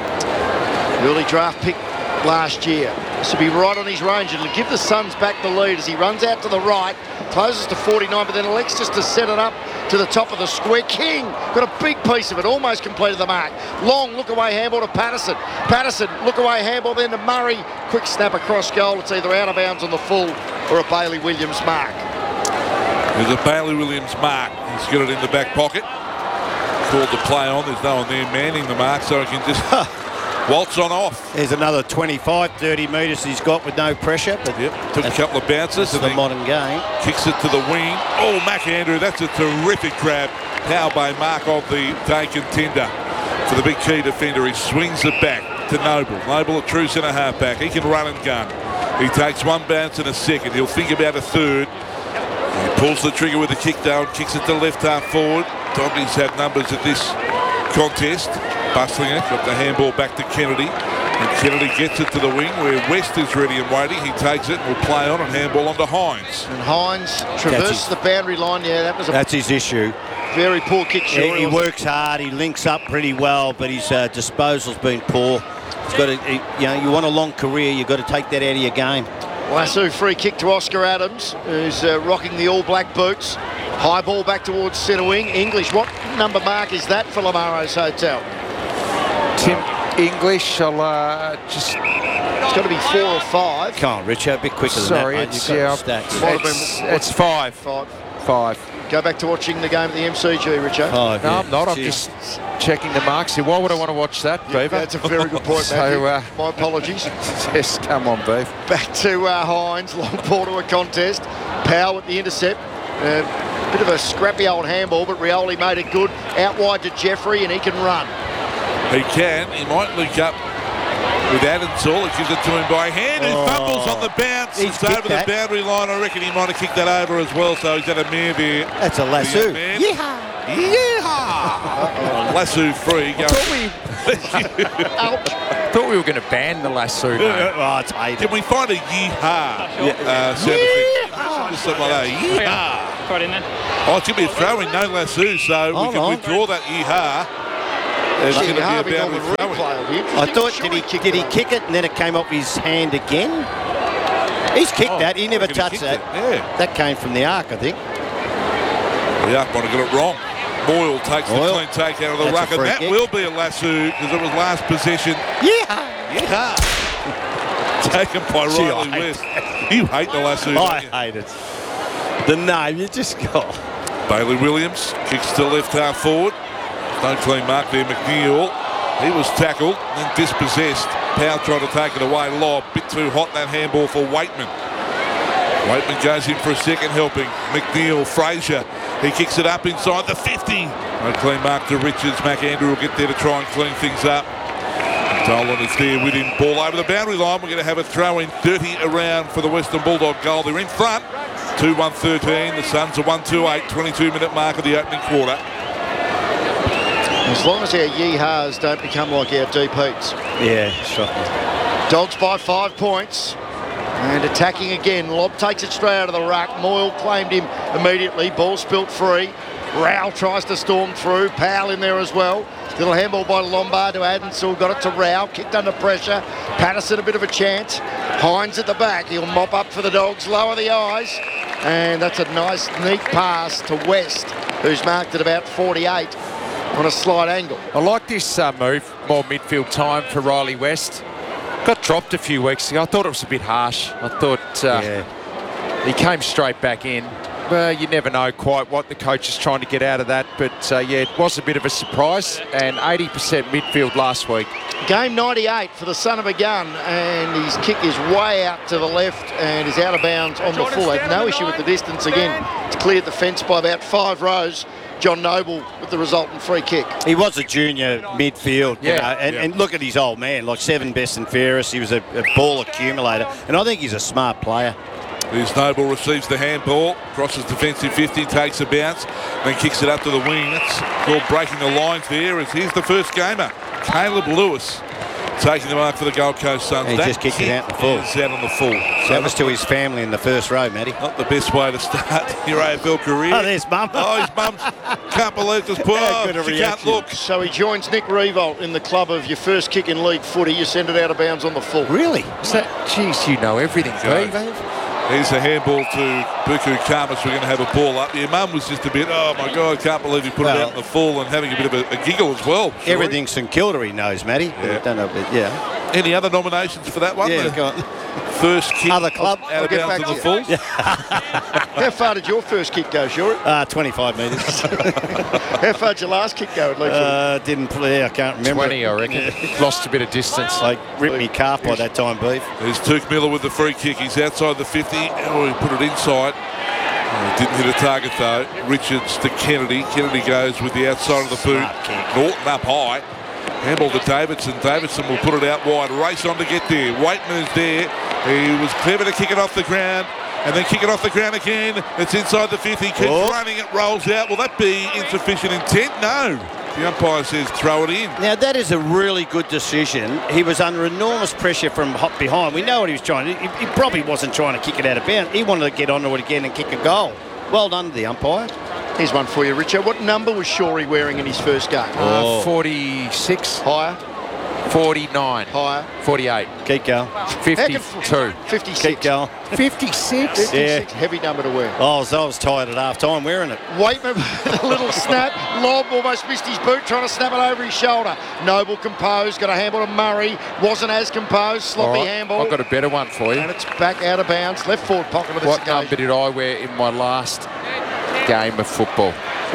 Early draft pick last year. This will be right on his range. It'll give the Suns back the lead as he runs out to the right, closes to forty-nine, but then elects just to set it up to the top of the square. King got a big piece of it, almost completed the mark. Long look away handball to Patterson. Patterson look away handball then to Murray. Quick snap across goal. It's either out of bounds on the full or a Bailey Williams mark. There's a Bailey Williams mark. He's got it in the back pocket. Called the play on. There's no one there manning the mark, so he can just waltz on off. There's another twenty-five, thirty metres he's got with no pressure. But yep, took a couple of bounces. To the modern game. Kicks it to the wing. Oh, McAndrew, that's a terrific grab. Power by mark of the day contender for the big key defender. He swings it back to Noble. Noble, a true centre halfback. He can run and gun. He takes one bounce in a second. He'll think about a third. He pulls the trigger with the kick down, kicks it to left half forward. Doggies have numbers at this contest. Bustlinger got the handball back to Kennedy. And Kennedy gets it to the wing where West is ready and waiting. He takes it and will play on and handball onto Hines. And Hines traversed the boundary line. Yeah, that was a That's his issue. Very poor kick. Sure, he, he works hard. He links up pretty well, but his uh, disposal's been poor. He's got to, he, you know, you want a long career, you've got to take that out of your game. Lasso free kick to Oscar Adams, who's uh, rocking the All Black boots. High ball back towards centre wing. English, what number mark is that for Lamaro's Hotel? Tim English, I'll uh, just... It's got to be four or five. Come on, Richard, a bit quicker Sorry, than that, it's, mate. yeah, You've got the stats. it's, it's five. Five. Five. Go back to watching the game at the M C G, Richo. Oh, No, yeah. I'm not. I'm Cheers. just checking the marks here. Why would I want to watch that, Yeah, Beaver? that's a very good point, So, Matthew. uh, My apologies. Yes, come on, Beef. Back to uh, Hines, long ball to a contest. Powell at the intercept. Uh, bit of a scrappy old handball, but Rioli made it good. Out wide to Jeffrey, and he can run. He can. He might link up with Adensall. It gives it to him by hand. He Oh. fumbles on the bounce. He's It's kicked over that. the boundary line. I reckon he might have kicked that over as well, so he's had a mare there. That's a lasso. Yeehaw! Yeehaw! Lasso free. Go. Ouch. Thought we were going to ban the lasso. mate. Oh, it's hated. Can we find a yeehaw uh, sound effect? Just something like that. Yeehaw! Got in there. Oh, it's going to be a throw-in, no lasso, so we Hold can on. withdraw that yeehaw. There's going to Yeah, be a on the boundary throw-in. replay will be I interesting. thought, Sure did he kicked did he it. kick it and then it came off his hand again? He's kicked Oh, that. He I never reckon he touched kicked that. it, yeah. That came from the arc, I think. The Ark might have got it wrong. Moyle takes Moyle. the clean take out of the That's a ruck, and free that kick. will be a lasso because it was last possession. Yeah. Yeah. Taken by Gee, I Riley hate West. You hate the lasso. I don't you? hate it. The name, you just go. Bailey Williams kicks to left half forward. No clean mark there. McNeil. He was tackled and then dispossessed. Powell tried to take it away. Lob. Bit too hot that handball for Waitman. Waitman goes in for a second helping. McNeil, Fraser. He kicks it up inside the fifty. No clean mark to Richards. McAndrew will get there to try and clean things up. Dolan is there with him. Ball over the boundary line. We're going to have a throw in. thirty around for the Western Bulldog goal. They're in front. two one thirteen. The Suns are one two eight. twenty-two minute mark of the opening quarter. As long as our yeehaws don't become like our deep heats. Yeah, shocking. Dogs by five points. And attacking again. Lob takes it straight out of the ruck. Moyle claimed him immediately. Ball spilt free. Rowell tries to storm through. Powell in there as well. Little handball by Lombard to Adensall. Got it to Rowell. Kicked under pressure. Patterson a bit of a chance. Hines at the back. He'll mop up for the Dogs. Lower the eyes. And that's a nice, neat pass to West, who's marked at about forty-eight on a slight angle. I like this uh, move. More midfield time for Riley West. Got dropped a few weeks ago. I thought it was a bit harsh. I thought uh, Yeah. he came straight back in. Well, you never know quite what the coach is trying to get out of that. But, uh, yeah, it was a bit of a surprise. And eighty percent midfield last week. Game ninety-eight for the son of a gun, and his kick is way out to the left and is out of bounds on the full. Had no issue with the distance again. It's cleared the fence by about five rows. John Noble with the resultant free kick. He was a junior midfield, you Yeah. know, and, Yeah. and look at his old man, like seven best and fairest. He was a, a ball accumulator, and I think he's a smart player. Here's Noble, receives the handball, crosses defensive fifty, takes a bounce, then kicks it up to the wing. That's called breaking the lines there. As here's the first gamer, Caleb Lewis, taking the mark for the Gold Coast Suns. He That just kicked it kick out in the full. is out on the full. So That was to his family in the first row, Matty. not the best way to start your A F L career. Oh, there's Mum. Oh, his mum's can't believe this. Poor, How good a she can't reaction. look. So he joins Nick Revolt in the club of your first kick in league footy. You send it out of bounds on the full. Really? Is that, geez, you know everything, Go. Beef. Here's a handball to Buku Karmas. We're going to have a ball up. Your mum was just a bit, oh my God, I can't believe he put it Well, out in the full, and having a bit of a, a giggle as well. Sure. Everything St Kilda he knows, Matty. Yeah. I don't know, but yeah. Any other nominations for that one? Yeah, The go on. First kick Other club? out I'll of get bounds back in the to full. you. How far did your first kick go, Shuri? Uh, twenty-five metres. How far did your last kick go at league footy? uh, didn't play, I can't remember. twenty, I reckon. Lost a bit of distance. I ripped me calf by that time, Beef. There's Tuke Miller with the free kick. He's outside the fifty. Oh, he put it inside. Oh, didn't hit a target though. Richards to Kennedy. Kennedy goes with the outside of the boot. Smart kick. Norton up high. Handball to Davidson. Davidson will put it out wide. Race on to get there. Waitman is there. He was clever to kick it off the ground. And then kick it off the ground again. It's inside the fifty. Keeps Oh. running. It rolls out. Will that be insufficient intent? No. The umpire says throw it in. Now, that is a really good decision. He was under enormous pressure from hot behind. We know what he was trying to do. He, he probably wasn't trying to kick it out of bounds. He wanted to get onto it again and kick a goal. Well done to the umpire. Here's one for you, Richard. What number was Shorey wearing in his first game? Uh, forty-six, Higher? forty-nine, Higher? forty-eight, Keep going. fifty-two. fifty-six. Keep going. fifty-six? fifty-six. Heavy number to wear. Oh, I was, I was tired at half time wearing it. Waitman with a little snap. Lob almost missed his boot, trying to snap it over his shoulder. Noble composed, got a handball to Murray. Wasn't as composed. Sloppy All right, handball. I've got a better one for you. And it's back out of bounds. Left forward pocket of this What occasion. number did I wear in my last game of football.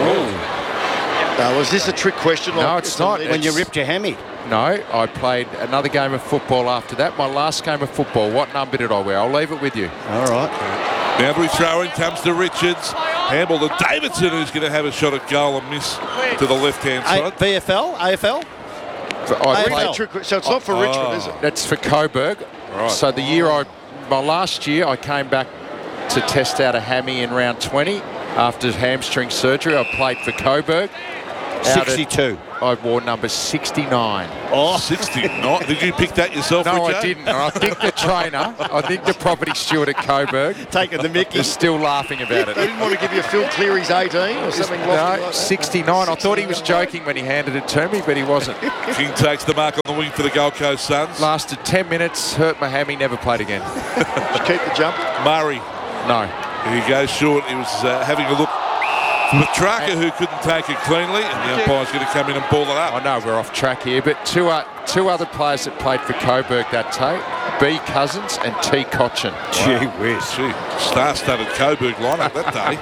Now, was this a trick question? No, it's not. When you ripped your hammy. No, I played another game of football after that. My last game of football. What number did I wear? I'll leave it with you. All right. Boundary throw in comes to Richards. Handball to Davidson, who's going to have a shot at goal and miss to the left-hand side. V F L? A F L? I played, so it's not for oh. Richmond, is it? That's for Coburg. Right. So the year I, my last year, I came back to test out a hammy in round twenty after hamstring surgery. I played for Coburg. sixty-two. I wore number sixty-nine. Oh, sixty-nine. Did you pick that yourself, No, Richo? I didn't. And I think the trainer, I think the property steward at Coburg, taking the mickey, is still laughing about it. They didn't want to give you Phil Cleary's eighteen or something lofty like No, that. sixty-nine. I thought he was joking when he handed it to me, but he wasn't. King takes the mark on the wing for the Gold Coast Suns. Lasted ten minutes, hurt my hammy, never played again. Just keep the jump. Murray. No. He goes short. He was uh, having a look with Tracker, who couldn't take it cleanly, and the umpire's going to come in and ball it up. I know we're off track here, but two uh, two other players that played for Coburg that day, B. Cousins and T. Cochin. Gee whiz. Gee, star-studded Coburg lineup that day.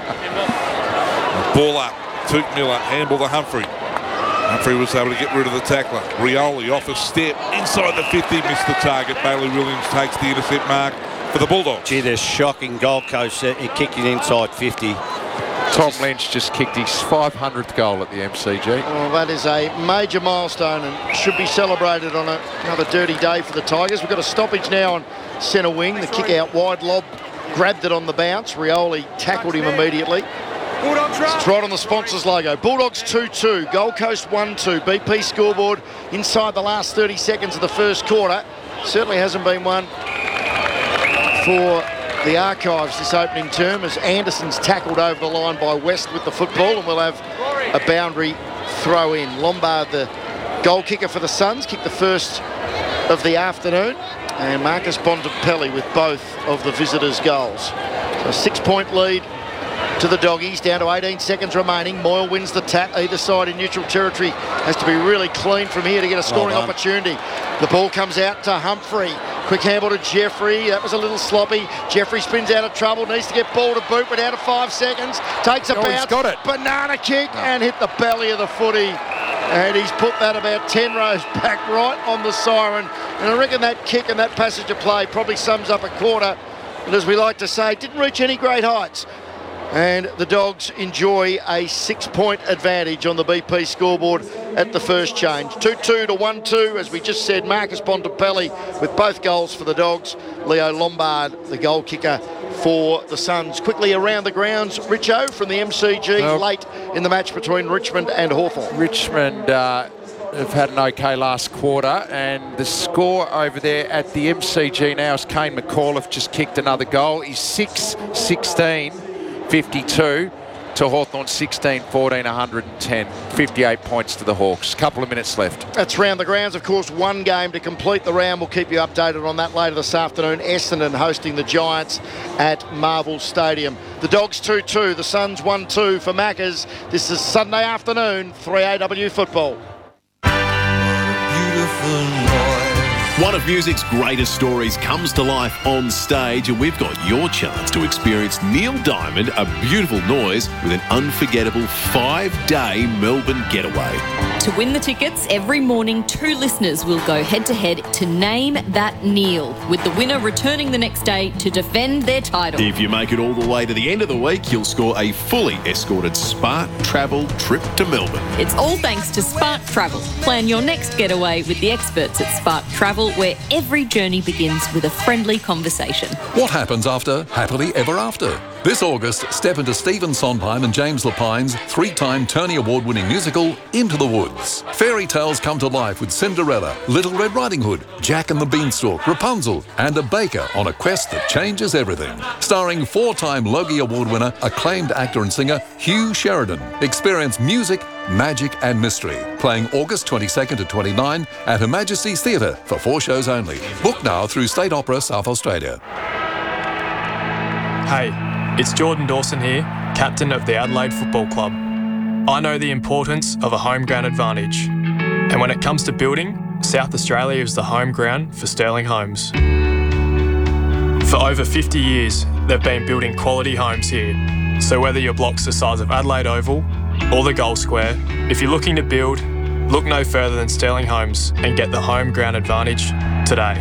Ball up. Took Miller. Handball to Humphrey. Humphrey was able to get rid of the tackler. Rioli off a step. Inside the fifty, missed the target. Bailey Williams takes the intercept mark for the Bulldogs. Gee, they're shocking. Gold Coast, uh, he kicked it inside fifty. Tom Lynch just kicked his five hundredth goal at the M C G. Well, that is a major milestone and should be celebrated on a, another dirty day for the Tigers. We've got a stoppage now on centre wing. The kick out wide lob grabbed it on the bounce. Rioli tackled him immediately. It's right on the sponsors logo. Bulldogs two two, Gold Coast one two. B P scoreboard inside the last thirty seconds of the first quarter. Certainly hasn't been one for the Archives this opening term, as Anderson's tackled over the line by West with the football, and we'll have a boundary throw in. Lombard, the goal kicker for the Suns, kicked the first of the afternoon, and Marcus Bontempelli with both of the visitors' goals. So a six-point lead to the Doggies, down to eighteen seconds remaining. Moyle wins the tap. Either side in neutral territory has to be really clean from here to get a scoring Well opportunity. The ball comes out to Humphrey. Quick handball to Jeffrey. That was a little sloppy. Jeffrey spins out of trouble. Needs to get ball to boot, but out of five seconds. Takes a Oh, he's bounce. got it. Banana kick and hit the belly of the footy. And he's put that about ten rows back right on the siren. And I reckon that kick and that passage of play probably sums up a quarter. And as we like to say, didn't reach any great heights. And the Dogs enjoy a six-point advantage on the B P scoreboard at the first change. two two to one two, as we just said. Marcus Bontempelli with both goals for the Dogs. Leo Lombard, the goal kicker for the Suns. Quickly around the grounds, Richo from the M C G, Well, late in the match between Richmond and Hawthorn. Richmond uh, have had an okay last quarter, and the score over there at the M C G now is Kane McAuliffe just kicked another goal. He's six sixteen fifty-two to Hawthorn sixteen fourteen one hundred ten. fifty-eight points to the Hawks. Couple of minutes left. That's round the grounds, of course. One game to complete the round. We'll keep you updated on that later this afternoon. Essendon hosting the Giants at Marvel Stadium. The Dogs two two, the Suns one two for Maccas. This is Sunday afternoon, three A W football. One of music's greatest stories comes to life on stage, and we've got your chance to experience Neil Diamond, A Beautiful Noise, with an unforgettable five-day Melbourne getaway. To win the tickets, every morning two listeners will go head-to-head to Name That Neil, with the winner returning the next day to defend their title. If you make it all the way to the end of the week, you'll score a fully escorted Spark Travel trip to Melbourne. It's all thanks to Spark Travel. Plan your next getaway with the experts at Spark Travel, where every journey begins with a friendly conversation. What happens after Happily Ever After? This August, step into Stephen Sondheim and James Lapine's three-time Tony Award-winning musical, Into the Woods. Fairy tales come to life with Cinderella, Little Red Riding Hood, Jack and the Beanstalk, Rapunzel, and a baker on a quest that changes everything. Starring four-time Logie Award winner, acclaimed actor and singer Hugh Sheridan. Experience music, magic and mystery. Playing August twenty-second to twenty-ninth at Her Majesty's Theatre for four shows only. Book now through State Opera South Australia. Hey, it's Jordan Dawson here, captain of the Adelaide Football Club. I know the importance of a home ground advantage. And when it comes to building, South Australia is the home ground for Sterling Homes. For over fifty years, they've been building quality homes here, So whether your block's the size of Adelaide Oval or the Gold Square, if you're looking to build, look no further than Sterling Homes and get the home ground advantage today.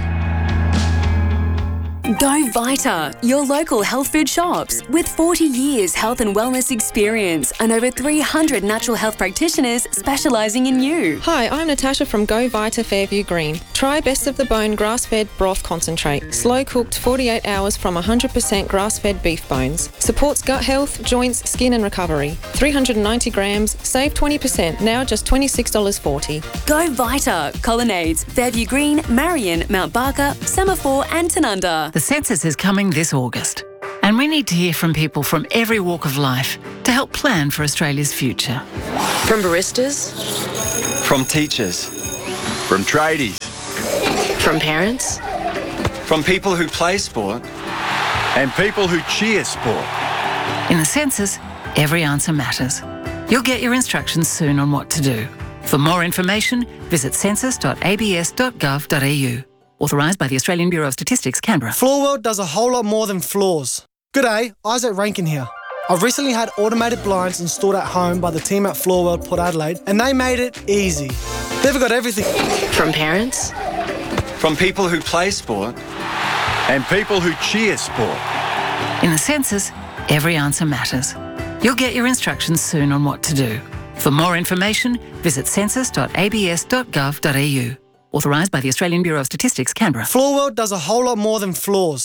Go Vita, your local health food shops. With forty years health and wellness experience and over three hundred natural health practitioners specialising in you. Hi, I'm Natasha from Go Vita Fairview Green. Try Best of the Bone grass-fed broth concentrate. Slow-cooked forty-eight hours from one hundred percent grass-fed beef bones. Supports gut health, joints, skin and recovery. three hundred ninety grams, save twenty percent, now just twenty-six dollars forty. Go Vita, Colonnades, Fairview Green, Marion, Mount Barker, Semaphore and Tanunda. The census is coming this August, and we need to hear from people from every walk of life to help plan for Australia's future. From baristas, from teachers, from tradies, from parents, from people who play sport, and people who cheer sport. In the census, every answer matters. You'll get your instructions soon on what to do. For more information, visit census dot a b s dot gov dot a u. Authorised by the Australian Bureau of Statistics, Canberra. Floorworld does a whole lot more than floors. G'day, Isaac Rankin here. I've recently had automated blinds installed at home by the team at Floorworld Port Adelaide, and they made it easy. They've got everything. From parents, from people who play sport, and people who cheer sport. In the census, every answer matters. You'll get your instructions soon on what to do. For more information, visit census dot a b s dot gov dot a u. Authorised by the Australian Bureau of Statistics, Canberra. Floorworld does a whole lot more than floors.